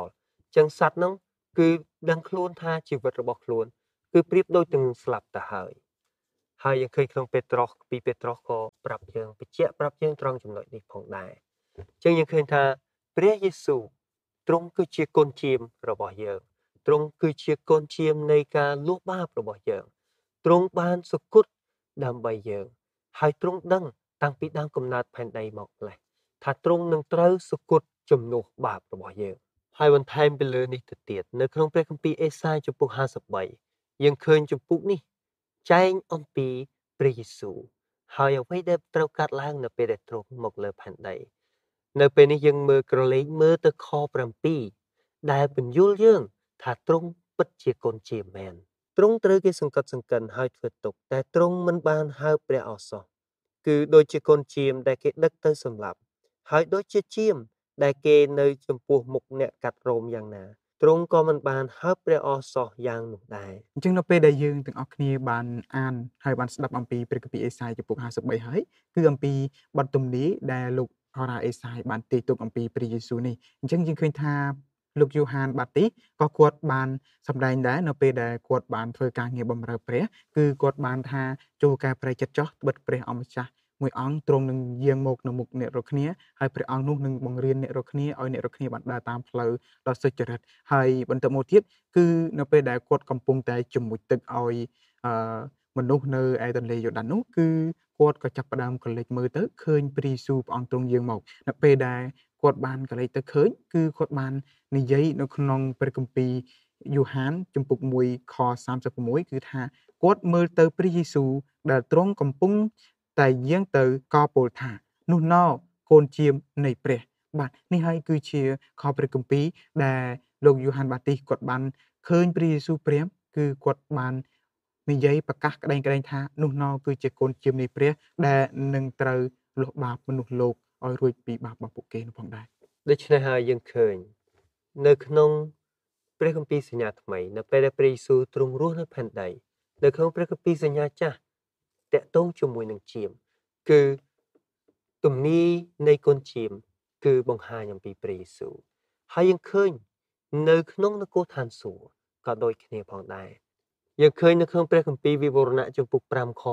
ចឹងសត្វហ្នឹងគឺដឹងខ្លួនថាជីវិតរបស់ខ្លួនគឺប្រៀបដូចនឹងស្លាប់ទៅហើយហើយយើងឃើញក្នុងពេត្រុសពីពេត្រុសក៏ប្រាប់យើងបញ្ជាក់ប្រាប់យើងត្រង់ចំណុចនេះផងដែរចឹងយើងឃើញថាព្រះយេស៊ូវទ្រង់គឺជាកូនជាមរបស់យើងទ្រង់គឺជាកូនជាមនៃការលួសបាបរបស់យើងទ្រង់បានសុគតដើម្បីយើងហើយទ្រង់ដឹងតាំងពីដើមកំណើតផែនដីមកម្លេះថាទ្រង់នឹងត្រូវសុគតជំនួសបាបរបស់យើងហើយបន្ថែមពីលើនេះទៅទៀតនៅក្នុងព្រះគម្ពីរអេសាយចំពុកห้าสิบ三យើងឃើញចំពុកនេះចែងអំពីព្រះយេស៊ូវហើយអ្វីដែលត្រូវកាត់ឡើងនៅពេលដែលទ្រង់មកលើផែនដីនៅពេលនេះយើងមើលក្រឡេកមើលទៅខ7ដែលបញ្យល់យើងថាទ្រង់ពិតជាកូនជាមែនទ្រង់ត្រូវគេសង្កត់សង្កិនហើយធ្វើទុកតែទ្រង់មិនបានហើបព្រះឱសថគឺដូចជាកូនជាមដែលគេដឹកទៅសម្លាប់ហើយដូចជាជាមដែលគេនៅចំពោះមុខអ្នកកាត់រោមយ៉ាងណាទ្រង់ក៏មិនបានហើបព្រះឱសថយ៉ាងនោះដែរអញ្ចឹងនៅពេលដែលយើងទាំងអស់គ្នាបានអានហើយបានស្ដាប់អំពីព្រះគម្ពីរអេសាយចំពុកห้าสิบ三ហើយគឺអំពីបទទំនាយដែលលោកហោរាអេសាយបានទាយទុកអំពីព្រះយេស៊ូវនេះអញ្ចឹងយើងឃើញថាលោកយូហានបាទីសក៏គាត់បានសម្ដែងដែរនៅពេលដែលគាត់បានធ្វើការងារបម្រើព្រះគឺគាត់បានថាចូលការប្រែចិត្តចោះត្បិតព្រះអម្ចាស់មួយអង្គទ្រង់នឹងយាងមកនៅមុខអ្នករាល់គ្នាហើយព្រះអង្គនោះនឹងបង្រៀនអ្នករាល់គ្នាឲ្យអ្នករាល់គ្នាបានដើរតាមផ្លូវដ៏សុចរិតហើយបន្តមកទៀតគឺនៅពេលដែលគាត់កំពុងតែជំនួយទឹកឲ្យអឺមនុស្សនៅឯទន្លេយ៉ូដាននោះគឺគាត់ក៏ចាប់ផ្ដើមកលេចមើលទៅឃើញព្រះយេស៊ូវព្រះអង្គទ្រង់យាងមកនៅពេលដែលគាត់បានកលេចទៅឃើញគឺគាត់បាននិយាយនៅក្នុងព្រះគម្ពីរយូហានជំពូកមួយខសាមសិប៦គឺថាគាត់មើលទៅព្រះយេស៊ូវដែលទ្រង់កំពុងតែយាងទៅក៏ពោលថានោះណោកូនជាមនៃព្រះបាទនេះហើយគឺជាខព្រះគម្ពីរដែលលោកយូហានបាទីសគាត់បានឃើញព្រះយេស៊ូវព្រាហ្មណ៍គឺគាត់បាននិយាយប្រកាសក្តែងក្តែងថានោះណោគឺជាកូនជាមនៃព្រះដែលនឹងត្រូវលុបបាបមនុស្សលោកឲ្យរួចពីបាបរបស់ពួកគេនោះផងដែរដូច្នេះហើយយើងឃើញនៅក្នុងព្រះគម្ពីរសញ្ញាថ្មីនៅពេលដែលព្រះយេស៊ូវទ្រង់រស់នៅផែនដីនៅក្នុងព្រះគម្ពីរសញ្ញាចាស់តាក់ទងជាមួយនឹងជាមគឺទំនាយនៃកូនជាមគឺបង្ហាញអំពីព្រះយេស៊ូវហើយយើងឃើញនៅក្នុងនគរឋានសួគ៌ក៏ដូចគ្នាផងដែរយើងឃើញនៅក្នុងព្រះគម្ពីរវិវរណៈចំពុក5ខ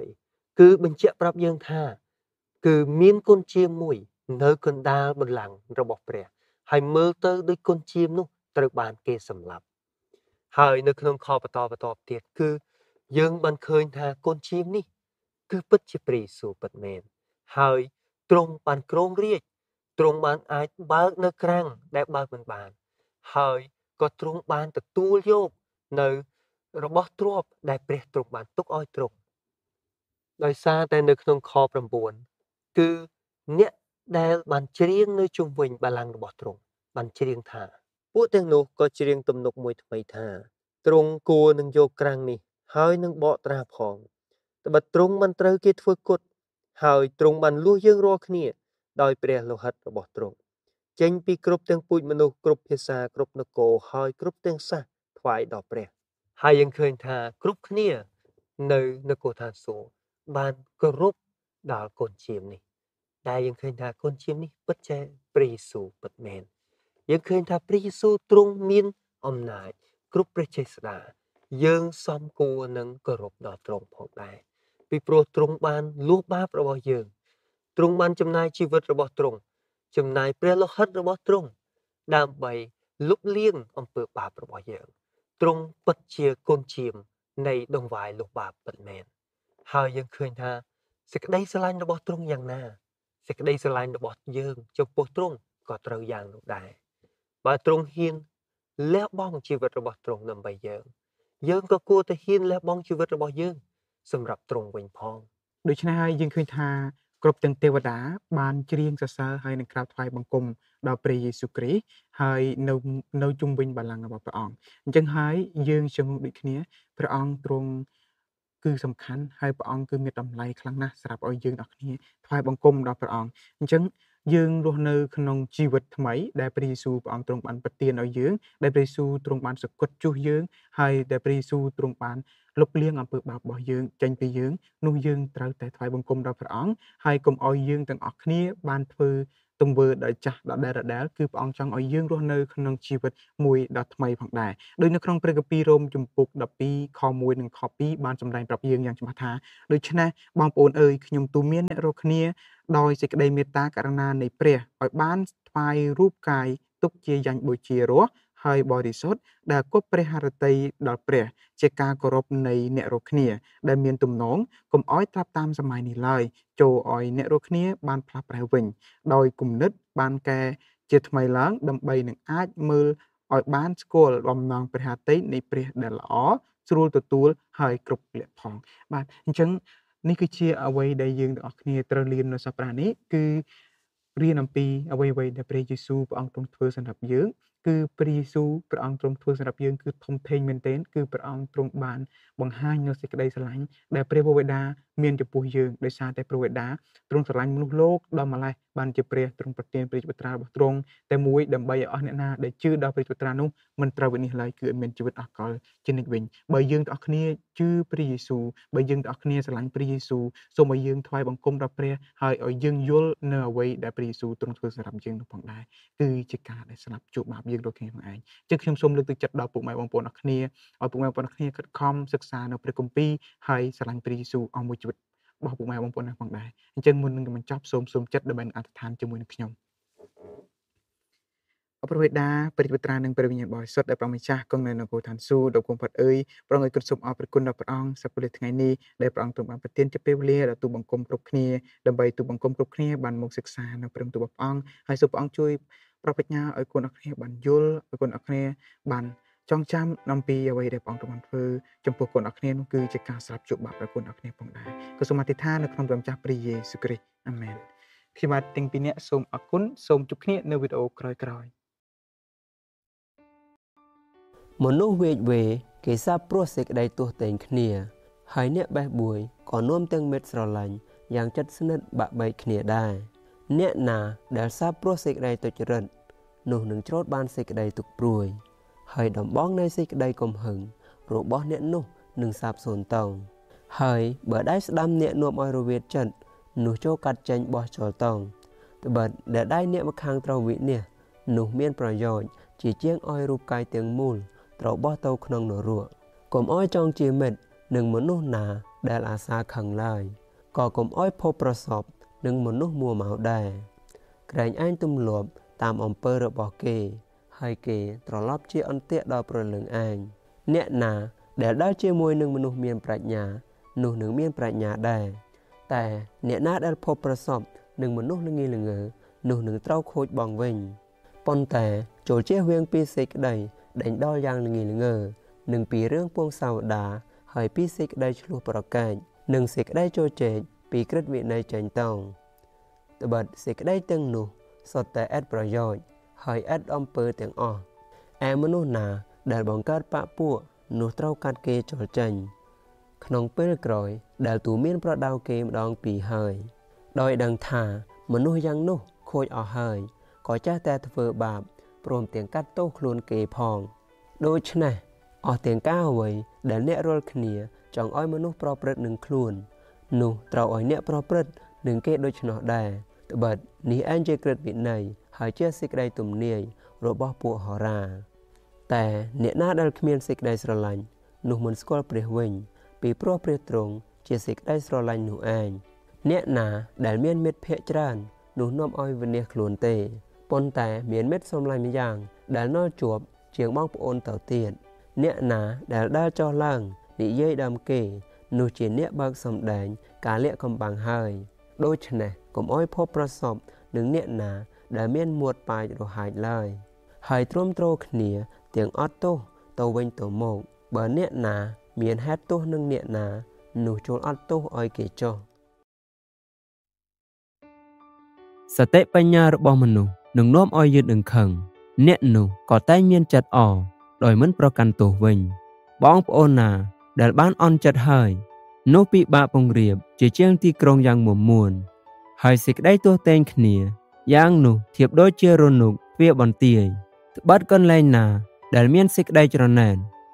6គឺបញ្ជាក់ប្រាប់យើងថាគឺមានកូនជាមមួយនៅកណ្ដាលបល្ល័ង្ករបស់ព្រះហើយមើលទៅដូចកូនជាមនោះត្រូវបានគេសម្លាប់ហើយនៅក្នុងខបន្តបន្តទៀតគឺយើងបានឃើញថាកូនជាមនេះគឺពិតជាព្រះយេស៊ូវពិតមែនហើយទ្រង់បានគ្រងរាជ្យទ្រង់បានអាចបើកនៅក្រាំងដែលបើកមិនបានហើយក៏ទ្រង់បានទទួលយកនៅរបស់ទ្រព្យដែលព្រះទ្រង់បានទុកឲ្យទ្រង់ដោយសារតែនៅក្នុងខ9គឺអ្នកដែលបានច្រៀងនៅជុំវិញបល្ល័ង្ករបស់ទ្រង់បានច្រៀងថាពួកទាំងនោះក៏ច្រៀងទំនុកមួយថ្មីថាទ្រង់គួរនឹងយកក្រាំងនេះហើយនឹងបកត្រាផងត្បិតទ្រង់បានត្រូវគេធ្វើគុតហើយទ្រង់បានលួសយើងរាល់គ្នាដោយព្រះលោហិតរបស់ទ្រង់ចេញពីគ្រប់ទាំងពូជមនុស្សគ្រប់ភាសាគ្រប់នគរហើយគ្រប់ទាំងសាសថ្វាយដល់ព្រះហើយយើងឃើញថាគ្រប់គ្នានៅនគរឋានសួគ៌បានគោរពដល់កូនជាមនេះតែយើងឃើញថាកូនជាមនេះពិតជាព្រះយេស៊ូវពិតមែនយើងឃើញថាព្រះយេស៊ូវទ្រង់មានអំណាចគ្រប់ព្រះចេស្តាយើងសមគួរនឹងគោរពដល់ទ្រង់ផងដែរពីព្រោះទ្រង់បានលួសបាបរបស់យើងទ្រង់បានចំណាយជីវិតរបស់ទ្រង់ចំណាយព្រះលោហិតរបស់ទ្រង់ដើម្បីលុបលាងអំពើបាបរបស់យើងទ្រង់ពិតជាកូនជាមនៃដង្វាយលុបបាបពិតមែនហើយយើងឃើញថាសេចក្តីស្រឡាញ់របស់ទ្រង់យ៉ាងណាសេចក្តីស្រឡាញ់របស់យើងចំពោះទ្រង់ក៏ត្រូវយ៉ាងនោះដែរបើទ្រង់ហ៊ានលះបង់ជីវិតរបស់ទ្រង់ដើម្បីយើងយើងក៏គួរតែហ៊ានលះបង់ជីវិតរបស់យើងសម្រាប់ទ្រង់វិញផងដូច្នេះហើយយើងឃើញថាគ្រប់ទាំងទេវតាបានច្រៀងសរសើរហើយនឹងក្រាបថ្វាយបង្គំដល់ព្រះយេស៊ូវគ្រីស្ទហើយនៅនៅជុំវិញបល្ល័ង្ករបស់ព្រះអង្គអញ្ចឹងហើយយើងជំនុំដូចគ្នាព្រះអង្គទ្រង់គឺសំខាន់ហើយព្រះអង្គគឺមានតម្លៃខ្លាំងណាស់សម្រាប់ឲ្យយើងទាំងគ្នាថ្វាយបង្គំដល់ព្រះអង្គអញ្ចឹងយើងរស់នៅក្នុងជីវិតថ្មីដែលព្រះយេស៊ូវព្រះអង្គទ្រង់បានប្រទានឲ្យយើងដែលព្រះយេស៊ូវទ្រង់បានសគត់ជួសយើងហើយដែលព្រះយេស៊ូវទ្រង់បានលុបលាងអំពើបាបរបស់យើងចេញពីយើងនោះយើងត្រូវតែថ្វាយបង្គំដល់ព្រះអង្គហើយកុំឲ្យយើងទាំងអស់គ្នាបានធ្វើទង្វើដែលចាស់ដដែលដដែលគឺព្រះអង្គចង់ឲ្យយើងរស់នៅក្នុងជីវិតមួយដ៏ថ្មីផងដែរដោយនៅក្នុងព្រះគម្ពីររ៉ូមជំពូកដប់ពីរខមួយនិងខពីរបានសម្ដែងប្រាប់យើងយ៉ាងច្បាស់ថាដូច្នេះបងប្អូនអើយខ្ញុំទូន្មានអ្នករាល់គ្នាដោយសេចក្តីមេត្តាករុណានៃព្រះឲ្យបានថ្វាយរូបកាយទុកជាយ៉ាញ់បូជារស់ហើយបរិសុទ្ធដែលគប់ព្រះハរតីដល់ព្រះជាការគោរពនៃអ្នករាល់គ្នាដែលមានទំនងកុំឲ្យត្រាប់តាមសម័យនេះឡើយចូលឲ្យអ្នករាល់គ្នាបានផ្លាស់ប្រែវិញដោយគំនិតបានកែជាថ្មីឡើងដើម្បីនឹងអាចមើលឲ្យបានស្គាល់បំណងព្រះハរតីនៃព្រះដែលល្អស្រួលទទួលហើយគ្រប់លក្ខផងបាទអញ្ចឹងនេះគឺជាអ្វីដែលយើងទាំងអស់គ្នាត្រូវរៀននៅសប្តាហ៍នេះគឺរៀនអំពីអ្វីៗដែលព្រះយេស៊ូវព្រះអង្គទ្រង់ធ្វើសម្រាប់យើងគឺព្រះយេស៊ូវព្រះអង្គទ្រង់ធ្វើសម្រាប់យើងគឺធំធេងមែនទែនគឺព្រះអង្គទ្រង់បានបង្ហាញនូវសេចក្តីស្រឡាញ់ដែលព្រះវរបិតាមានចំពោះយើងដោយសារតែព្រះវរបិតាទ្រង់ស្រឡាញ់មនុស្សលោកដល់ម្លេះបានជាព្រះទ្រង់ប្រទានព្រះជីវិតត្រារបស់ទ្រង់តែមួយដើម្បីឲ្យអស់អ្នកណាដែលជឿដល់ព្រះជីវិតត្រានោះមិនត្រូវវិនិច្ឆ័យឡើយគឺមានជីវិតអស់កលជានិច្ចវិញបើយើងទាំងអស់គ្នាជឿព្រះយេស៊ូវបើយើងទាំងអស់គ្នាស្រឡាញ់ព្រះយេស៊ូវសូមឲ្យយើងថ្វាយបង្គំដល់ព្រះហើយឲ្យយើងយល់នៅអ្វីដែលព្រះយេស៊ូវទ្រង់ធ្វើសម្រាប់យើងនោះផងដែរគឺជាការដែលស្លាប់ជួបបាបយើងដូចគ្នាផងឯងចឹងខ្ញុំសូមលើកទឹកចិត្តដល់ពុកម៉ែបងប្អូនអរគ្នាឲ្យពុកម៉ែបងប្អូនអរគ្នាខិតខំសិក្សានៅព្រះគម្ពីរហើយស្រឡាញ់ព្រះយេស៊ូវអស់មួយជីវិតរបស់ពុកម៉ែបងប្អូនផងដែរអញ្ចឹងមុននឹងបញ្ចប់សូមសូមចិត្តដើម្បីអធិដ្ឋានជាមួយនឹងខ្ញុំអរព្រះបិតាព្រះជីវិតត្រានិងព្រះវិញ្ញាណបរិសុទ្ធដែលព្រះម្ចាស់គង់នៅនគរឋានសួគ៌ដ៏គង់ផុតអើយព្រះអង្គឲ្យគុណសូមអរព្រះគុណដល់ព្រះអង្គសប្តាហ៍ថ្ងៃនេះដែលព្រះអង្គទ្រង់បានប្រទានជាពេលវេលាដល់ទូបង្គំគ្រប់គ្នាដើម្បីទូបង្គំគ្រប់គ្នាបានមកសិក្សានៅព្រះបន្ទូលរបស់ព្រះអង្គហើយសូមព្រះអង្គជួយប្របញ្ញាឲ្យគុណអរគ្នាបានយល់ឲ្យគុណអរគ្នាបានចងចាំអំពីអ្វីដែលព្រះអង្គបានធ្វើចំពោះគុណអរគ្នានោះគឺជាការស្លាប់ជួបបាបដល់គុណអរគ្នាផងដែរក៏សូមអធិដ្ឋាននៅក្នុងព្រះម្ចាស់ព្រះយេស៊ូវគ្រីស្ទអាមែនខ្ញុំបាទទាំងពីរនាក់សូមអរគុណសូមជួបគ្នានៅវីដេអូក្រោយៗមនុស្សវេកវេគេសាបព្រោះសេចក្តីទោសតែងគ្នាហើយអ្នកបេះបួយក៏នាំទាំងមិត្តស្រឡាញ់យ៉ាងជិតស្និទ្ធបាក់បែកគ្នាដែរអ្នកណាដែលសាបព្រោះសេចក្តីទុច្ចរិតនោះនឹងច្រូតបានសេចក្តីទុក្ខព្រួយហើយដំបងនៃសេចក្តីកំហឹងរបស់អ្នកនោះនឹងសាបសូន្យតោងហើយបើដៃស្ដាំអ្នកនាំឲ្យរវាតចិត្តនោះចូលកាត់ចេញបោះចោលតោងត្បិតដែលដៃអ្នកម្ខាងត្រូវវិនិច្ឆ័យនោះមានប្រយោជន៍ជាជាងឲ្យរូបកាយទាំងមូលត្រូវបោះទៅក្នុងនរកកុំឲ្យចង់ជាមិត្តនឹងមនុស្សណាដែលអាសាខឹងឡើយក៏កុំឲ្យភពប្រសពនឹងមនុស្សមួម៉ៅដែរក្រែងឯងទំលាប់តាមអំពើរបស់គេហើយគេត្រឡប់ជាអន្ទាក់ដល់ព្រលឹងឯងអ្នកណាដែលដើរជាមួយនឹងមនុស្សមានប្រាជ្ញានោះនឹងមានប្រាជ្ញាដែរតែអ្នកណាដែលភពប្រសពនឹងមនុស្សល្ងីល្ងើនោះនឹងត្រូវខូចបងវិញប៉ុន្តែចូលជៀសវាងពីសេចក្តីដេញដោលយ៉ាងល្ងីល្ងើនិងពីរឿងពងសាវតាហើយពីសេចក្តីឆ្លោះប្រកែកនិងសេចក្តីជជែកពីក្រឹតវិន័យចេញតោងត្បិតសេចក្តីទាំងនោះសុទ្ធតែឥតប្រយោជន៍ហើយឥតអំពើទាំងអស់ឯមនុស្សណាដែលបង្កើតបពពួកនោះត្រូវកាត់គេចូលចេញក្នុងពេលក្រោយដែលទូមានប្រដៅគេម្ដងពីរហើយដោយដឹងថាមនុស្សយ៉ាងនោះខូចអស់ហើយក៏ចេះតែធ្វើបាបព្រមទាំងកាត់ទោសខ្លួនគេផងដូច្នេះអស់ទាំងការអ្វីដែលអ្នករាល់គ្នាចង់ឲ្យមនុស្សប្រព្រឹត្តនឹងខ្លួននោះត្រូវឲ្យអ្នកប្រព្រឹត្តនឹងគេដូច្នោះដែរត្បិតនេះឯងជាក្រឹតវិន័យហើយជាសេចក្តីទំនាយរបស់ពួកហោរាតែអ្នកណាដែលគ្មានសេចក្តីស្រឡាញ់នោះមិនស្គាល់ព្រះវិញពីព្រោះព្រះទ្រង់ជាសេចក្តីស្រឡាញ់នោះឯងអ្នកណាដែលមានមិត្តភក្តិច្រើននោះនាំឲ្យវិនិច្ឆ័យខ្លួនទេប៉ុន្តែមានមិត្តសំឡាញ់ម្យ៉ាងដែលនៅជាប់ជាងបងប្អូនទៅទៀតអ្នកណាដែលដើរចុះឡើងនិយាយដើមគេនោះជាអ្នកបើកសម្ដែងការលាក់កំបាំងហើយដូច្នេះកុំអោយភពប្រសពនឹងអ្នកណាដែលមានមួតប៉ាយរហាយឡើយហើយទ្រាំទ្រគ្នាទាំងអត់ទោសទៅវិញទៅមកបើអ្នកណាមានហេតុទោសនឹងអ្នកណានោះចូលអត់ទោសឲ្យគេចុះសតិបញ្ញារបស់មនុស្សនឹងនាំឲ្យយឺតនឹងខឹងអ្នកនោះក៏តែងមានចិត្តអដោយមិនប្រកាន់ទោសវិញបងប្អូនណាដែលបានអន់ចិត្តហើយនោះពិបាកពង្រៀបជាជាងទីក្រុងយ៉ាងមុំមួនហើយសេចក្តីទោសតែងគ្នាយ៉ាងនោះធៀបដូចជារនុកទ្វារបន្ទាយត្បិតកន្លែងណាដែលមានសេចក្តីច្រណែន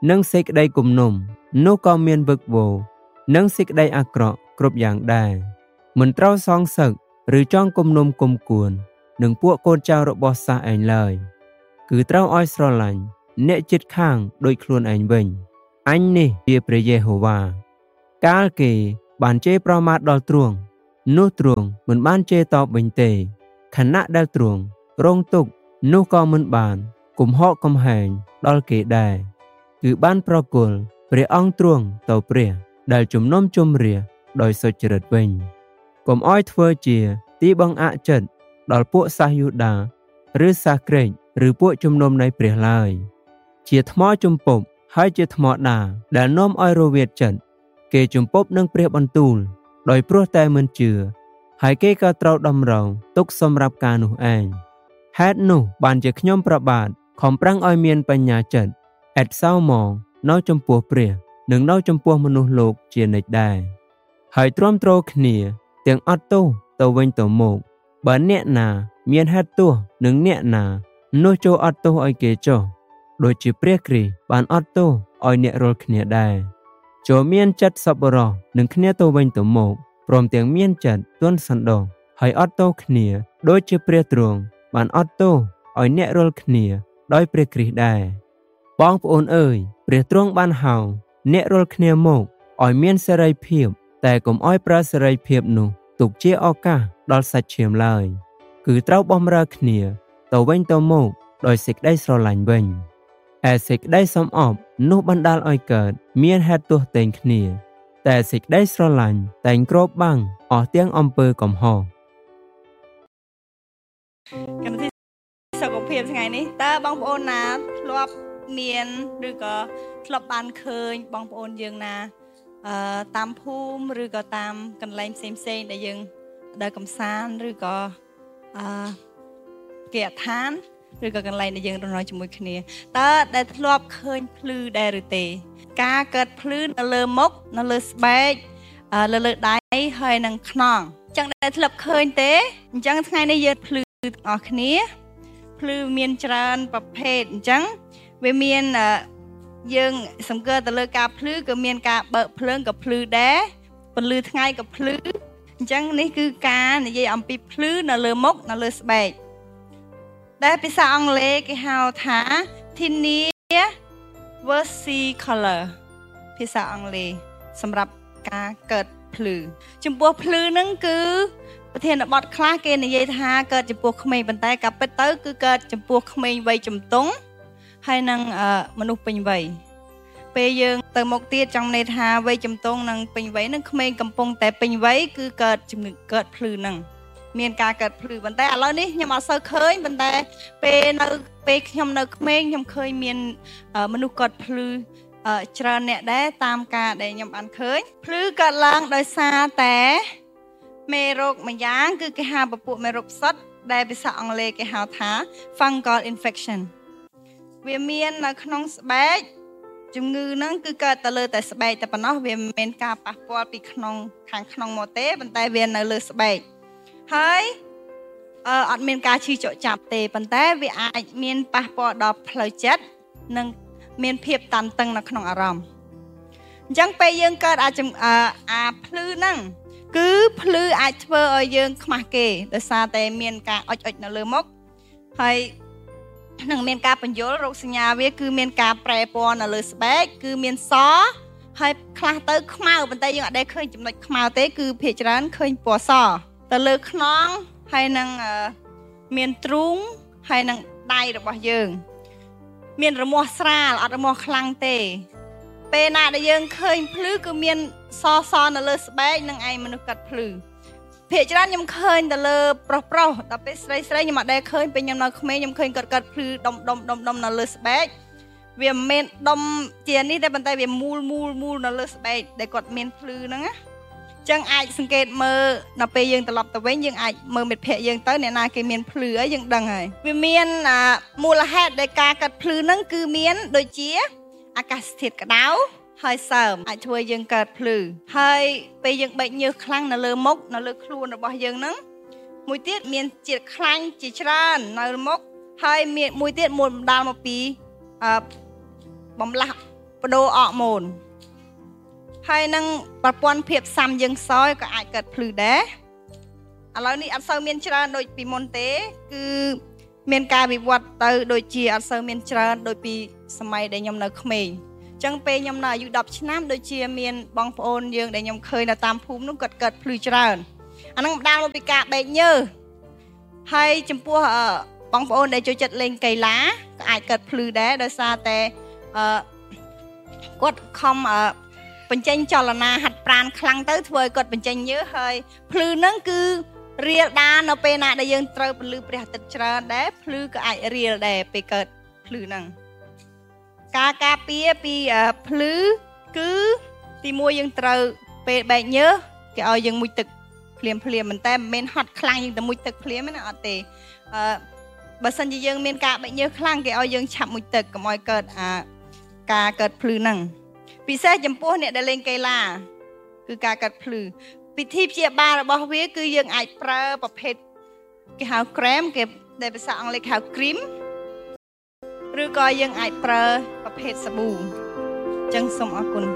និងសេចក្តីគំនុំនោះក៏មានវឹកវរនិងសេចក្តីអាក្រក់គ្រប់យ៉ាងដែរមិនត្រូវសងសឹកឬចង់គំនុំគុំគួននឹងពួកកូនចៅរបស់សាសឯងឡើយគឺត្រូវឲ្យស្រឡាញ់អ្នកជិតខាងដូចខ្លួនឯងវិញអញនេះជាព្រះយេហូវ៉ាកាលគេបានជេរប្រមាថដល់ទ្រង់នោះទ្រង់មិនបានជេរតបវិញទេខណៈដែលទ្រង់រងទុក្ខនោះក៏មិនបានគំហកកំហែងដល់គេដែរគឺបានប្រគល់ព្រះអង្គទ្រង់ទៅព្រះដែលជំនុំជម្រះដោយសុចរិតវិញកុំឲ្យធ្វើជាទីបង្អាក់ចិត្តដល់ពួកសាសយូដាឬសាសក្រិចឬពួកជំនុំនៃព្រះឡើយជាថ្មជំពប់ហើយជាថ្មដាដែលនាំឲ្យរវាទចិត្តគេជំពប់នឹងព្រះបន្ទូលដោយព្រោះតែមិនជឿហើយគេក៏ត្រូវតម្រង់ទុកសម្រាប់ការនោះឯងហេតុនោះបានជាខ្ញុំប្របាទខំប្រឹងឲ្យមានបញ្ញាចិត្តឥតសៅហ្មងនៅចំពោះព្រះនិងនៅចំពោះមនុស្សលោកជានិច្ចដែរហើយទ្រាំទ្រគ្នាទាំងអត់ទោសទៅវិញទៅមកបើអ្នកណាមានហេតុទោសនឹងអ្នកណានោះចូលអត់ទោសឲ្យគេចុះដូចជាព្រះគ្រីស្ទបានអត់ទោសឲ្យអ្នករាល់គ្នាដែរចូលមានចិត្តសប្បុរសនឹងគ្នាទៅវិញទៅមកព្រមទាំងមានចិត្តទន់សន្តោសហើយអត់ទោសគ្នាដូចជាព្រះទ្រង់បានអត់ទោសឲ្យអ្នករាល់គ្នាដោយព្រះគ្រីស្ទដែរបងប្អូនអើយព្រះទ្រង់បានហៅអ្នករាល់គ្នាមកឲ្យមានសេរីភាពតែកុំឲ្យប្រើសេរីភាពនោះទុកជាឱកាសដល់សាច់ឈាមឡើយគឺត្រូវបម្រើគ្នាទៅវិញទៅមកដោយសេចក្តីស្រឡាញ់វិញឯសេចក្តីសំអប់នោះបណ្ដាលឲ្យកើតមានហេតុទោសតែងគ្នាតែសេចក្តីស្រឡាញ់តែងគ្របបាំងអស់ទាំងអំពើកំហុសកម្មវិធីសុខភាពថ្ងៃនេះតើបងប្អូនណាធ្លាប់មានឬក៏ធ្លាប់បានឃើញបងប្អូនយើងណាអឺតាមភូមិឬក៏តាមកន្លែងផ្សេងផ្សេងដែលយើងដើរកំសាន្តឬក៏អឺគេអឋានឬក៏កន្លែងដែលយើងរស់នៅជាមួយគ្នាតើដែលធ្លាប់ឃើញភ្លឺដែរឬទេការកើតភ្លឺនៅលើមុខនៅលើស្បែកលើលើដៃហើយនិងខ្នងអញ្ចឹងដែលធ្លាប់ឃើញទេអញ្ចឹងថ្ងៃនេះយើងភ្លឺទាំងអស់គ្នាភ្លឺមានច្រើនប្រភេទអញ្ចឹងវាមានយើងសង្កេតទៅលើការភ្លឺក៏មានការបើកភ្លើងក៏ភ្លឺដែរពន្លឺថ្ងៃក៏ភ្លឺអញ្ចឹងនេះគឺការនិយាយអំពីភ្លឺនៅលើមុខនៅលើស្បែកដែលភាសាអង់គ្លេសគេហៅថា tinea versicolor ភាសាអង់គ្លេសសម្រាប់ការកើតភ្លឺចំពោះភ្លឺហ្នឹងគឺប្រធានបទខ្លះគេនិយាយថាកើតចំពោះក្មេងប៉ុន្តែការពិតទៅគឺកើតចំពោះក្មេងវ័យជំទង់ហើយនឹងមនុស្សពេញវ័យពេលយើងទៅមុខទៀតចង់ន័យថាវ័យជំទង់និងពេញវ័យនឹងក្មេងកំពុងតែពេញវ័យគឺកើតជំងឺកើតភ្លឺហ្នឹងមានការកើតភ្លឺប៉ុន្តែឥឡូវនេះខ្ញុំអត់សូវឃើញប៉ុន្តែពេលនៅពេលខ្ញុំនៅក្មេងខ្ញុំឃើញមានមនុស្សកើតភ្លឺច្រើនអ្នកដែរតាមការដែលខ្ញុំបានឃើញភ្លឺកើតឡើងដោយសារតែមេរោគមួយយ៉ាងគឺគេហៅពពួកមេរោគផ្សិតដែលភាសាអង់គ្លេសគេហៅថា fungal infection វាមាននៅក្នុងស្បែកជំងឺហ្នឹងគឺកើតទៅលើតែស្បែកតែប៉ុណ្ណោះវាមិនមានការប៉ះពាល់ពីក្នុងខាងក្នុងមកទេប៉ុន្តែវានៅលើស្បែកហើយអឺអត់មានការឈឺចុកចាប់ទេប៉ុន្តែវាអាចមានប៉ះពាល់ដល់ផ្លូវចិត្តនិងមានភាពតានតឹងនៅក្នុងអារម្មណ៍អញ្ចឹងពេលយើងកើតអាចអាភ្លឺហ្នឹងគឺភ្លឺអាចធ្វើឲ្យយើងខ្មាស់គេដោយសារតែមានការអុចអុចនៅលើមុខហើយនឹងមានការបញ្យលរោគសញ្ញាវាគឺមានការប្រែពណ៌នៅលើស្បែកគឺមានសហើយខ្លះទៅខ្មៅប៉ុន្តែយើងអត់ដែលឃើញចំណុចខ្មៅទេគឺភាគច្រើនឃើញពណ៌សទៅលើខ្នងហើយនឹងមានទ្រូងហើយនឹងដៃរបស់យើងមានរមាស់ស្រាលអត់រមាស់ខ្លាំងទេពេលណាដែលយើងឃើញភ្លឺគឺមានសសនៅលើស្បែកនឹងឯងមនុស្សកាត់ភ្លឺភាគច្រើនខ្ញុំឃើញទៅលើប្រុសប្រុសដល់ពេលស្រីស្រីខ្ញុំអត់ដែលឃើញពេលខ្ញុំនៅក្មេងខ្ញុំឃើញគាត់កាត់ភ្លឺដុំដុំដុំដុំនៅលើស្បែកវាមិនមែនដុំជានេះទេប៉ុន្តែវាមូលមូលមូលនៅលើស្បែកដែលគាត់មានភ្លឺហ្នឹងណាអញ្ចឹងអាចសង្កេតមើលដល់ពេលយើងត្រឡប់ទៅវិញយើងអាចមើលមិត្តភ័ក្តិយើងទៅអ្នកណាគេមានភ្លឺហើយយើងដឹងហើយវាមានមូលហេតុដែលការកាត់ភ្លឺហ្នឹងគឺមានដូចជាអាកាសធាតុក្តៅហើយសើមអាចធ្វើយើងកើតភ្លឺហើយពេលយើងបែកញើសខ្លាំងនៅលើមុខនៅលើខ្លួនរបស់យើងហ្នឹងមួយទៀតមានជាតិខ្លាញ់ជាច្រើននៅមុខហើយមានមួយទៀតមួយបណ្ដាលមកពីអឺបំលាស់បដូរអរម៉ូនហើយនឹងប្រព័ន្ធភាពស៊ាំយើងខ្សោយក៏អាចកើតភ្លឺដែរឥឡូវនេះអត់សូវមានច្រើនដូចពីមុនទេគឺមានការវិវត្តទៅដូចជាអត់សូវមានច្រើនដូចពីសម័យដែលខ្ញុំនៅក្មេងអញ្ចឹងពេលខ្ញុំនៅអាយុដប់ឆ្នាំដូចជាមានបងប្អូនយើងដែលខ្ញុំឃើញនៅតាមភូមិនោះគាត់កើតភ្លឺច្រើនអាហ្នឹងបណ្ដាលមកពីការបែកញើសហើយចំពោះបងប្អូនដែលចូលចិត្តលេងកីឡាក៏អាចកើតភ្លឺដែរដោយសារតែអឺគាត់ខំអឺបញ្ចេញចលនាហាត់ប្រាណខ្លាំងទៅធ្វើឲ្យគាត់បញ្ចេញញើសហើយភ្លឺហ្នឹងគឺរៀលដានៅពេលណាដែលយើងត្រូវពន្លឺព្រះអាទិត្យច្រើនដែរភ្លឺក៏អាចរៀលដែរពេលកើតភ្លឺហ្នឹងការការពារពីភ្លឺគឺទីមួយយើងត្រូវពេលបែកញើសគេឲ្យយើងមុជទឹកភ្លាមភ្លាមមិនតែមិនមែនហត់ខ្លាំងយើងទៅមុជទឹកភ្លាមណាអត់ទេអឺបើសិនជាយើងមានការបែកញើសខ្លាំងគេឲ្យយើងឆាប់មុជទឹកកុំឲ្យកើតអាការកើតភ្លឺហ្នឹងពិសេសចំពោះអ្នកដែលលេងកីឡាគឺការកាត់ភ្លឺពិធីព្យាបាលរបស់វាគឺយើងអាចប្រើប្រភេទគេហៅ krem គេដែលភាសាអង់គ្លេសហៅ cream ឬក៏យើងអាចប្រើប្រភេទសាប៊ូអញ្ចឹងសូមអរគុណ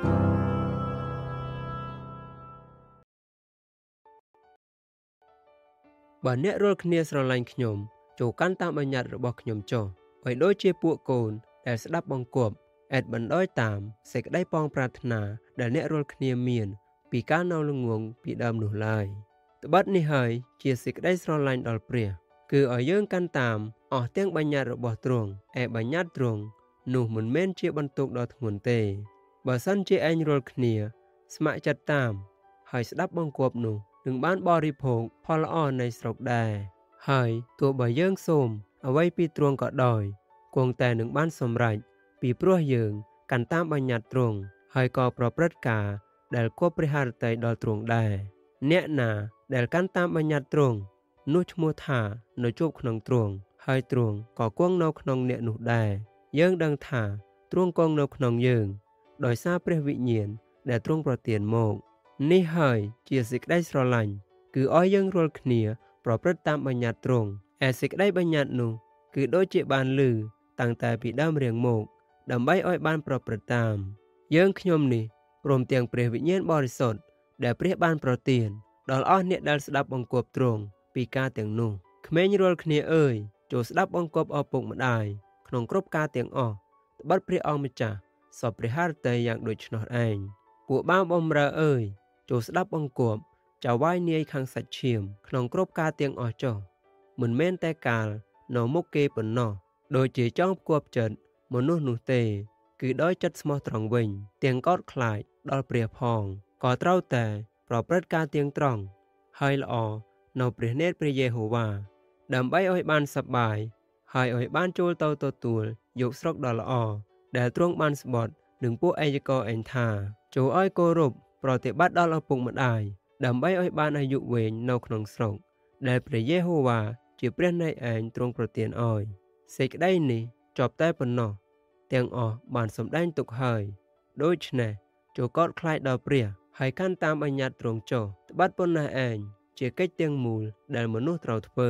បើអ្នករាល់គ្នាស្រឡាញ់ខ្ញុំចូលកាន់តាមបញ្ញត្តិរបស់ខ្ញុំចុះឲ្យដូចជាពួកកូនដែលស្ដាប់បង្គាប់អេតបណ្ដោយតាមសេចក្តីប៉ងប្រាថ្នាដែលអ្នករាល់គ្នាមានពីការនៅល្ងងពីដើមនោះឡើយត្បិតនេះហើយជាសេចក្តីស្រឡាញ់ដល់ព្រះគឺឲ្យយើងកាន់តាមអស់ទាំងបញ្ញត្តិរបស់ទ្រង់ឯបញ្ញត្តិទ្រង់នោះមិនមែនជាបន្ទុកដ៏ធ្ងន់ទេបើសិនជាឯងរាល់គ្នាស្ម័គ្រចិត្តតាមហើយស្ដាប់បង្គាប់នោះនឹងបានបរិភោគផលល្អនៃស្រុកដែរហើយទោះបើយើងសូមអ្វីពីទ្រង់ក៏ដោយគង់តែនឹងបានសម្រេចពីព្រោះយើងកាន់តាមបញ្ញត្តិទ្រង់ហើយក៏ប្រព្រឹត្តការដែលគប់ព្រះハរតីដល់ទ្រង់ដែរអ្នកណាដែលកាន់តាមបញ្ញត្តិទ្រង់នោះឈ្មោះថានៅជួបក្នុងទ្រង់ហើយទ្រង់ក៏គង់នៅក្នុងអ្នកនោះដែរយើងដឹងថាទ្រង់គង់នៅក្នុងយើងដោយសារព្រះវិញ្ញាណដែលទ្រង់ប្រទានមកនេះហើយជាសេចក្តីស្រឡាញ់គឺឲ្យយើងរាល់គ្នាប្រព្រឹត្តតាមបញ្ញត្តិទ្រង់ឯសេចក្តីបញ្ញត្តិនោះគឺដូចជាបានឮតាំងតែពីដើមរៀងមកដើម្បីឲ្យបានប្រព្រឹត្តតាមយើងខ្ញុំនេះព្រមទាំងព្រះវិញ្ញាណបរិសុទ្ធដែលព្រះបានប្រទានដល់អស់អ្នកដែលស្ដាប់បង្គាប់ទ្រង់ពីការទាំងនោះក្មេងរាល់គ្នាអើយចូលស្ដាប់បង្គាប់ឪពុកម្ដាយក្នុងគ្រប់ការទាំងអស់ត្បិតព្រះអង្គម្ចាស់សពព្រះハរតីយ៉ាងដូច្នោះឯងពួកបាវបម្រើអើយចូលស្ដាប់បង្គាប់ចៅវាយនាយខាងសាច់ឈាមក្នុងគ្រប់ការទាំងអស់ចុះមិនមែនតែកាលនៅមុខគេប៉ុណ្ណោះដូចជាចង់ផ្គាប់ចិត្តមនុស្សនោះទេគឺដោយចិត្តស្មោះត្រង់វិញទាំងកោតខ្លាចដល់ព្រះផងក៏ត្រូវតែប្រព្រឹត្តការទាំងត្រង់ហើយល្អនៅព្រះនេត្រព្រះយេហូវ៉ាដើម្បីឲ្យបានសប្បាយហើយឲ្យបានចូលទៅទទួលយកស្រុកដ៏ល្អដែលទ្រង់បានស្បត់នឹងពួកឯកករឯងថាចូលឲ្យគោរពប្រតិបត្តិដល់ឪពុកម្ដាយដើម្បីឲ្យបានអាយុវែងនៅក្នុងស្រុកដែលព្រះយេហូវ៉ាជាព្រះនៃឯងទ្រង់ប្រទានឲ្យសេចក្តីនេះចប់តែប៉ុណ្ណោះទាំងអស់បានសម្ដែងទុកហើយដូច្នេះចូលកោតខ្លាចដល់ព្រះហើយកាន់តាមបញ្ញត្តិទ្រង់ចុះត្បិតប៉ុណ្ណេះឯងជាកិច្ចទាំងមូលដែលមនុស្សត្រូវធ្វើ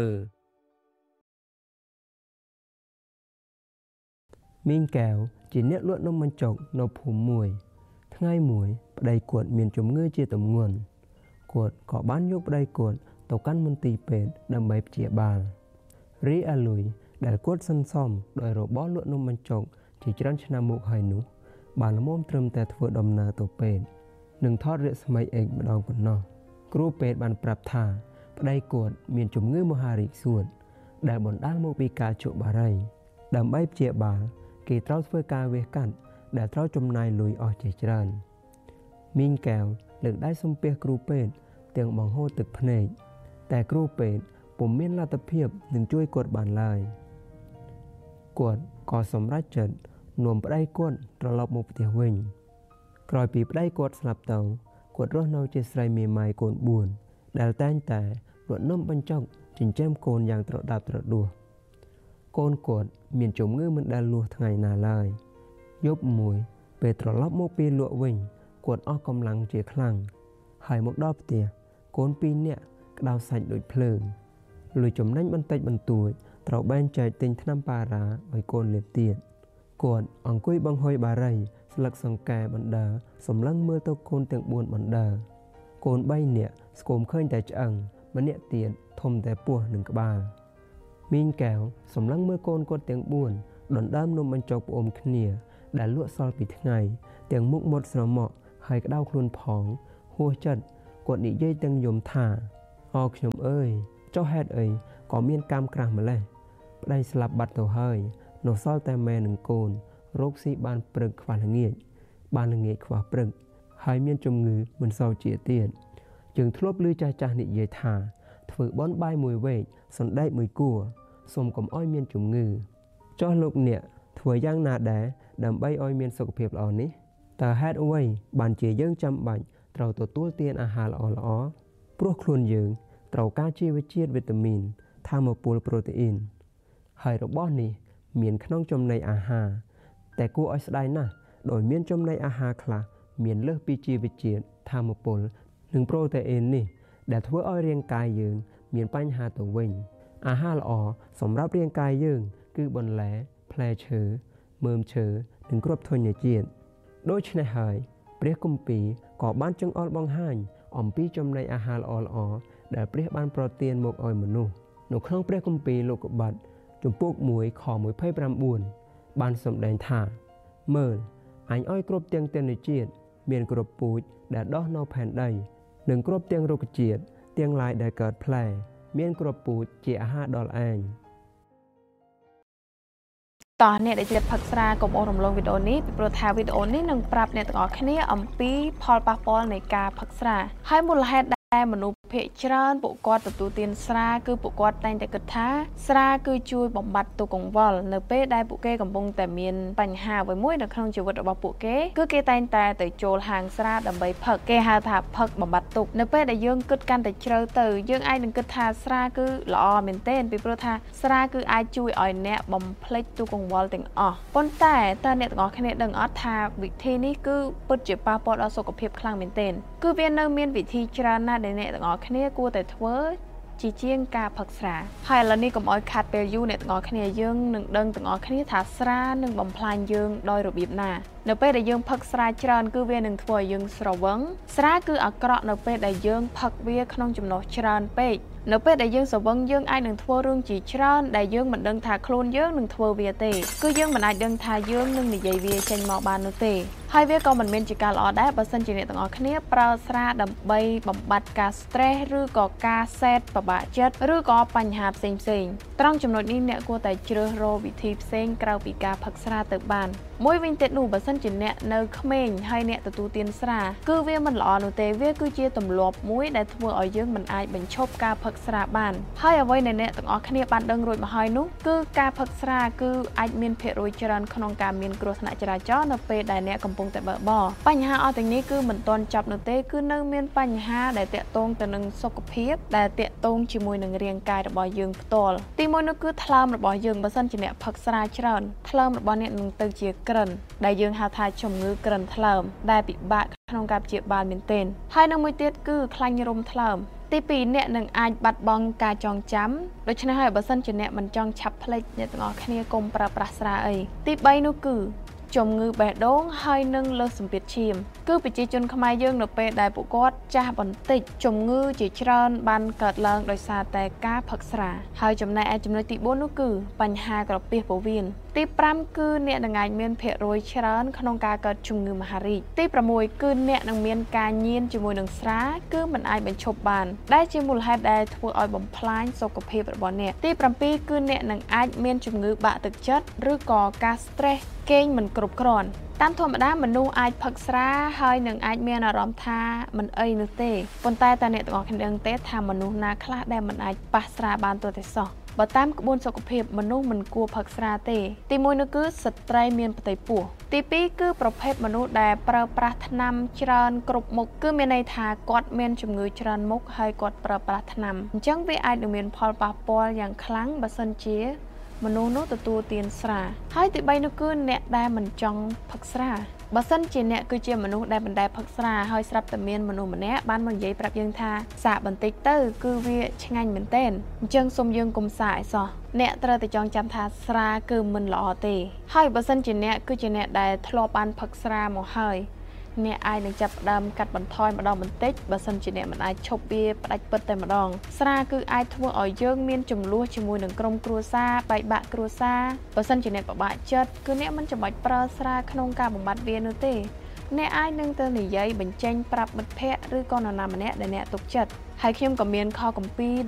មីងកែវជាអ្នកលក់នំបញ្ចុកនៅភូមិមួយថ្ងៃមួយប្តីគាត់មានជំងឺជាទម្ងន់គាត់ក៏បានយកប្តីគាត់ទៅកាន់មន្ទីរពេទ្យដើម្បីព្យាបាលរីអាលុយដែលគាត់សន្សំដោយរបស់លក់នំបញ្ចុកជាច្រើនឆ្នាំមកហើយនោះបានល្មមត្រឹមតែធ្វើដំណើរទៅពេទ្យនិងថតរស្មីអេកម្ដងប៉ុណ្ណោះគ្រូពេទ្យបានប្រាប់ថាប្តីគាត់មានជំងឺមហារីកសួតដែលបណ្ដាលមកពីការជក់បារីដើម្បីព្យាបាលគេត្រូវធ្វើការវះកាត់ដែលត្រូវចំណាយលុយអស់ជាច្រើនមីងកែវលើកដៃសំពះគ្រូពេទ្យទាំងបង្ហូរទឹកភ្នែកតែគ្រូពេទ្យពុំមានលទ្ធភាពនឹងជួយគាត់បានឡើយគាត់ក៏សម្រេចចិត្តនាំប្តីគាត់ត្រឡប់មកផ្ទះវិញក្រោយពីប្តីគាត់ស្លាប់ទៅគាត់រស់នៅជាស្រីមេម៉ាយកូនបួនដែលតែងតែរត់នំបញ្ចុកចិញ្ចឹមកូនយ៉ាងត្រដាប់ត្រដួសកូនគាត់មានជំងឺមិនដែលលួសថ្ងៃណាឡើយយប់មួយពេលត្រឡប់មកពីលក់វិញគាត់អស់កម្លាំងជាខ្លាំងហើយមកដល់ផ្ទះកូនពីរនាក់ក្តៅសាច់ដូចភ្លើងលុយចំណេញបន្តិចបន្តួចត្រូវបែងចែកទិញថ្នាំប៉ារ៉ាឲ្យកូនលេបទៀតគាត់អង្គុយបង្ហុយបារីស្លឹកសង្កែបណ្ដើសម្លឹងមើលទៅកូនទាំងបួនបណ្ដើកូនបីនាក់ស្គមឃើញតែឆ្អឹងម្នាក់ទៀតធំតែពោះនិងក្បាលមីងកែវសម្លឹងមើលកូនគាត់ទាំងបួនដណ្ដើមនំបញ្ចុកផ្អមគ្នាដែលលក់សល់ពីថ្ងៃទាំងមុខមាត់ស្រមក់ហើយក្តៅខ្លួនផងហួសចិត្តគាត់និយាយទាំងយំថាអរខ្ញុំអើយចុះហេតុអីក៏មានកម្មក្រាស់ម្លេះប្តីស្លាប់បាត់ទៅហើយនៅសល់តែម៉ែនិងកូនរោគស៊ីបានព្រឹកខ្វះល្ងាចបានល្ងាចខ្វះព្រឹកហើយមានជំងឺមិនសូវជាទៀតយើងធ្លាប់ឮចាស់ចាស់និយាយថាធ្វើបន់បាយមួយវែកសណ្ដែកមួយគួរសូមកុំឲ្យមានជំងឺចុះលោកអ្នកធ្វើយ៉ាងណាដែរដើម្បីឲ្យមានសុខភាពល្អនេះតើហេតុអ្វីបានជាយើងចាំបាច់ត្រូវទទួលទានអាហារល្អៗព្រោះខ្លួនយើងត្រូវការជីវជាតិវីតាមីនថាមពលប្រូតេអ៊ីនហើយរបស់នេះមានក្នុងចំណីអាហារតែគួរឲ្យស្ដាយណាស់ដោយមានចំណីអាហារខ្លះមានលើសពីជីវជាតិថាមពលនិងប្រូតេអ៊ីននេះដែលធ្វើឲ្យរាងកាយយើងមានបញ្ហាទៅវិញអាហារល្អសម្រាប់រាងកាយយើងគឺបន្លែផ្លែឈើមើមឈើនិងគ្រាប់ធញ្ញជាតិដូច្នេះហើយព្រះគម្ពីរក៏បានចង្អុលបង្ហាញអំពីចំណីអាហារល្អៗដែលព្រះបានប្រទានមកឲ្យមនុស្សនៅក្នុងព្រះគម្ពីរលោកុបាទជំពូកមួយខยี่สิบเก้าបានសម្ដែងថាមើលអញឲ្យគ្រប់ទាំងទិន្នជាតិមានគ្រប់ពូជដែលដុះនៅផែនដីនិងគ្រប់ទាំងរុក្ខជាតិទាំងឡាយដែលកើតផ្លែមានគ្រប់ពូជជាអាហារដល់ឯងតោះអ្នកដែលជិតផឹកស្រាកុំអូសរំលងវីដេអូនេះពីព្រោះថាវីដេអូនេះនឹងប្រាប់អ្នកទាំងអស់គ្នាអំពីផលប៉ះពាល់នៃការផឹកស្រាហើយមូលហេតុដែលមនុស្សភាគច្រើនពួកគាត់ទទួលទានស្រាគឺពួកគាត់តែងតែគិតថាស្រាគឺជួយបំបត្តិទុក្ខកង្វល់នៅពេលដែលពួកគេកំពុងតែមានបញ្ហាអ្វីមួយនៅក្នុងជីវិតរបស់ពួកគេគឺគេតែងតែទៅចូលហាងស្រាដើម្បីផឹកគេហៅថាផឹកបំបត្តិទុក្ខនៅពេលដែលយើងគិតកាន់តែជ្រៅទៅយើងអាចនឹងគិតថាស្រាគឺល្អមែនទែនពីព្រោះថាស្រាគឺអាចជួយឲ្យអ្នកបំភ្លេចទុក្ខកង្វល់ទាំងអស់ប៉ុន្តែតើអ្នកទាំងអស់គ្នាដឹងអត់ថាវិធីនេះគឺពិតជាប៉ះពាល់ដល់សុខភាពខ្លាំងមែនទែនគឺវានៅមានវិធីច្រើនណាស់ដែលអ្នកទាំងអស់គ្នាគួរតែធ្វើជាជាងការផឹកស្រាហើយឥឡូវនេះកុំឲ្យខាត់ពេលយូរអ្នកទាំងអស់គ្នាយើងនឹងដឹងទាំងអស់គ្នាថាស្រានឹងបំផ្លាញយើងដោយរបៀបណានៅពេលដែលយើងផឹកស្រាច្រើនគឺវានឹងធ្វើឲ្យយើងស្រវឹងស្រាគឺអាក្រក់នៅពេលដែលយើងផឹកវាក្នុងចំណុះច្រើនពេកនៅពេលដែលយើងស្រវឹងយើងអាចនឹងធ្វើរឿងជាច្រើនដែលយើងមិនដឹងថាខ្លួនយើងនឹងធ្វើវាទេគឺយើងមិនអាចដឹងថាយើងនឹងនិយាយវាចេញមកបាននោះទេហើយវាក៏មិនមានជាការល្អដែរបើសិនជាអ្នកទាំងអស់គ្នាប្រើស្រាដើម្បីបំបត្តិការ stress ឬក៏ការសែតពិបាកចិត្តឬក៏បញ្ហាផ្សេងផ្សេងត្រង់ចំណុចនេះអ្នកគួរតែជ្រើសរកវិធីផ្សេងក្រៅពីការផឹកស្រាទៅបានមួយវិញទៀតនោះបើសិនជាអ្នកនៅក្មេងហើយអ្នកទទួលទានស្រាគឺវាមិនល្អនោះទេវាគឺជាទម្លាប់មួយដែលធ្វើឲ្យយើងមិនអាចបញ្ឈប់ការផឹកស្រាបានហើយអ្វីដែលអ្នកទាំងអស់គ្នាបានដឹងរួចមកហើយនោះគឺការផឹកស្រាគឺអាចមានភាគរយច្រើនក្នុងការមានគ្រោះថ្នាក់ចរាចរណ៍នៅពេលដែលអ្នកកំពុងតែបើកបរបញ្ហាអស់ទាំងនេះគឺមិនទាន់ចប់នោះទេគឺនៅមានបញ្ហាដែលតាក់ទងទៅនឹងសុខភាពដែលតាក់ទងជាមួយនឹងរាងកាយរបស់យើងផ្ទាល់ទីមួយនោះគឺថ្លើមរបស់យើងបើសិនជាអ្នកផឹកស្រាច្រើនថ្លើមរបស់អ្នកនឹងទៅជាក្រិនដែលយើងហៅថាជំងឺក្រិនថ្លើមដែលពិបាកក្នុងការព្យាបាលមែនទែនហើយនឹងមួយទៀតគឺខ្លាញ់រោមថ្លើមទីពីរអ្នកនឹងអាចបាត់បង់ការចងចាំដូច្នេះហើយបើសិនជាអ្នកមិនចង់ឆាប់ភ្លេចអ្នកទាំងអស់គ្នាកុំប្រើប្រាស់ស្រាអីទីបីនោះគឺជំងឺបេះដូងហើយនឹងលើសសម្ពាធឈាមគឺប្រជាជនខ្មែរយើងនៅពេលដែលពួកគាត់ចាស់បន្តិចជំងឺជាច្រើនបានកើតឡើងដោយសារតែការផឹកស្រាហើយចំណែកឯចំណុចទីបួននោះគឺបញ្ហាក្រពះពោះវៀនទីប្រាំគឺអ្នកនឹងអាចមានភាគរយច្រើនក្នុងការកើតជំងឺមហារីកទីប្រាំមួយគឺអ្នកនឹងមានការញៀនជាមួយនឹងស្រាគឺមិនអាចបញ្ឈប់បានដែលជាមូលហេតុដែលធ្វើឲ្យបំផ្លាញសុខភាពរបស់អ្នកទីប្រាំពីរគឺអ្នកនឹងអាចមានជំងឺបាក់ទឹកចិត្តឬក៏ការ stress គេងមិនគ្រប់គ្រាន់តាមធម្មតាមនុស្សអាចផឹកស្រាហើយនឹងអាចមានអារម្មណ៍ថាមិនអីនោះទេប៉ុន្តែតើអ្នកទាំងអស់គ្នាដឹងទេថាមនុស្សណាខ្លះដែលមិនអាចប៉ះស្រាបានទោះតែសោះបើតាមក្បួនសុខភាពមនុស្សមិនគួរផឹកស្រាទេទីមួយនោះគឺស្ត្រីមានផ្ទៃពោះទីពីរគឺប្រភេទមនុស្សដែលប្រើប្រាស់ថ្នាំច្រើនគ្រប់មុខគឺមានន័យថាគាត់មានជំងឺច្រើនមុខហើយគាត់ប្រើប្រាស់ថ្នាំអញ្ចឹងវាអាចនឹងមានផលប៉ះពាល់យ៉ាងខ្លាំងបើសិនជាមនុស្សនោះទទួលទានស្រាហើយទីបីនោះគឺអ្នកដែលមិនចង់ផឹកស្រាបើសិនជាអ្នកគឺជាមនុស្សដែលមិនដែលផឹកស្រាហើយស្រាប់តែមានមនុស្សម្នាក់បានមកនិយាយប្រាប់យើងថាសាកបន្តិចទៅគឺវាឆ្ងាញ់មែនទែនអញ្ចឹងសូមយើងកុំសាកឲ្យសោះអ្នកត្រូវតែចងចាំថាស្រាគឺមិនល្អទេហើយបើសិនជាអ្នកគឺជាអ្នកដែលធ្លាប់បានផឹកស្រាមកហើយអ្នកអាចនឹងចាប់ផ្ដើមកាត់បន្ថយម្ដងបន្តិចបើសិនជាអ្នកមិនអាចឈប់វាផ្ដាច់ពិតតែម្ដងស្រាគឺអាចធ្វើឲ្យយើងមានចំនួនជាមួយនឹងក្រុមគ្រួសារបែកបាក់គ្រួសារបើសិនជាអ្នកពិបាកចិត្តគឺអ្នកមិនចាំបាច់ប្រើស្រាក្នុងការបំបត្តិវានោះទេអ្នកអាចនឹងទៅនិយាយបញ្ចេញប្រាប់មិត្តភ័ក្តិឬក៏នរណាម្នាក់ដែលអ្នកទុកចិត្តហើយខ្ញុំក៏មានខគម្ពីរ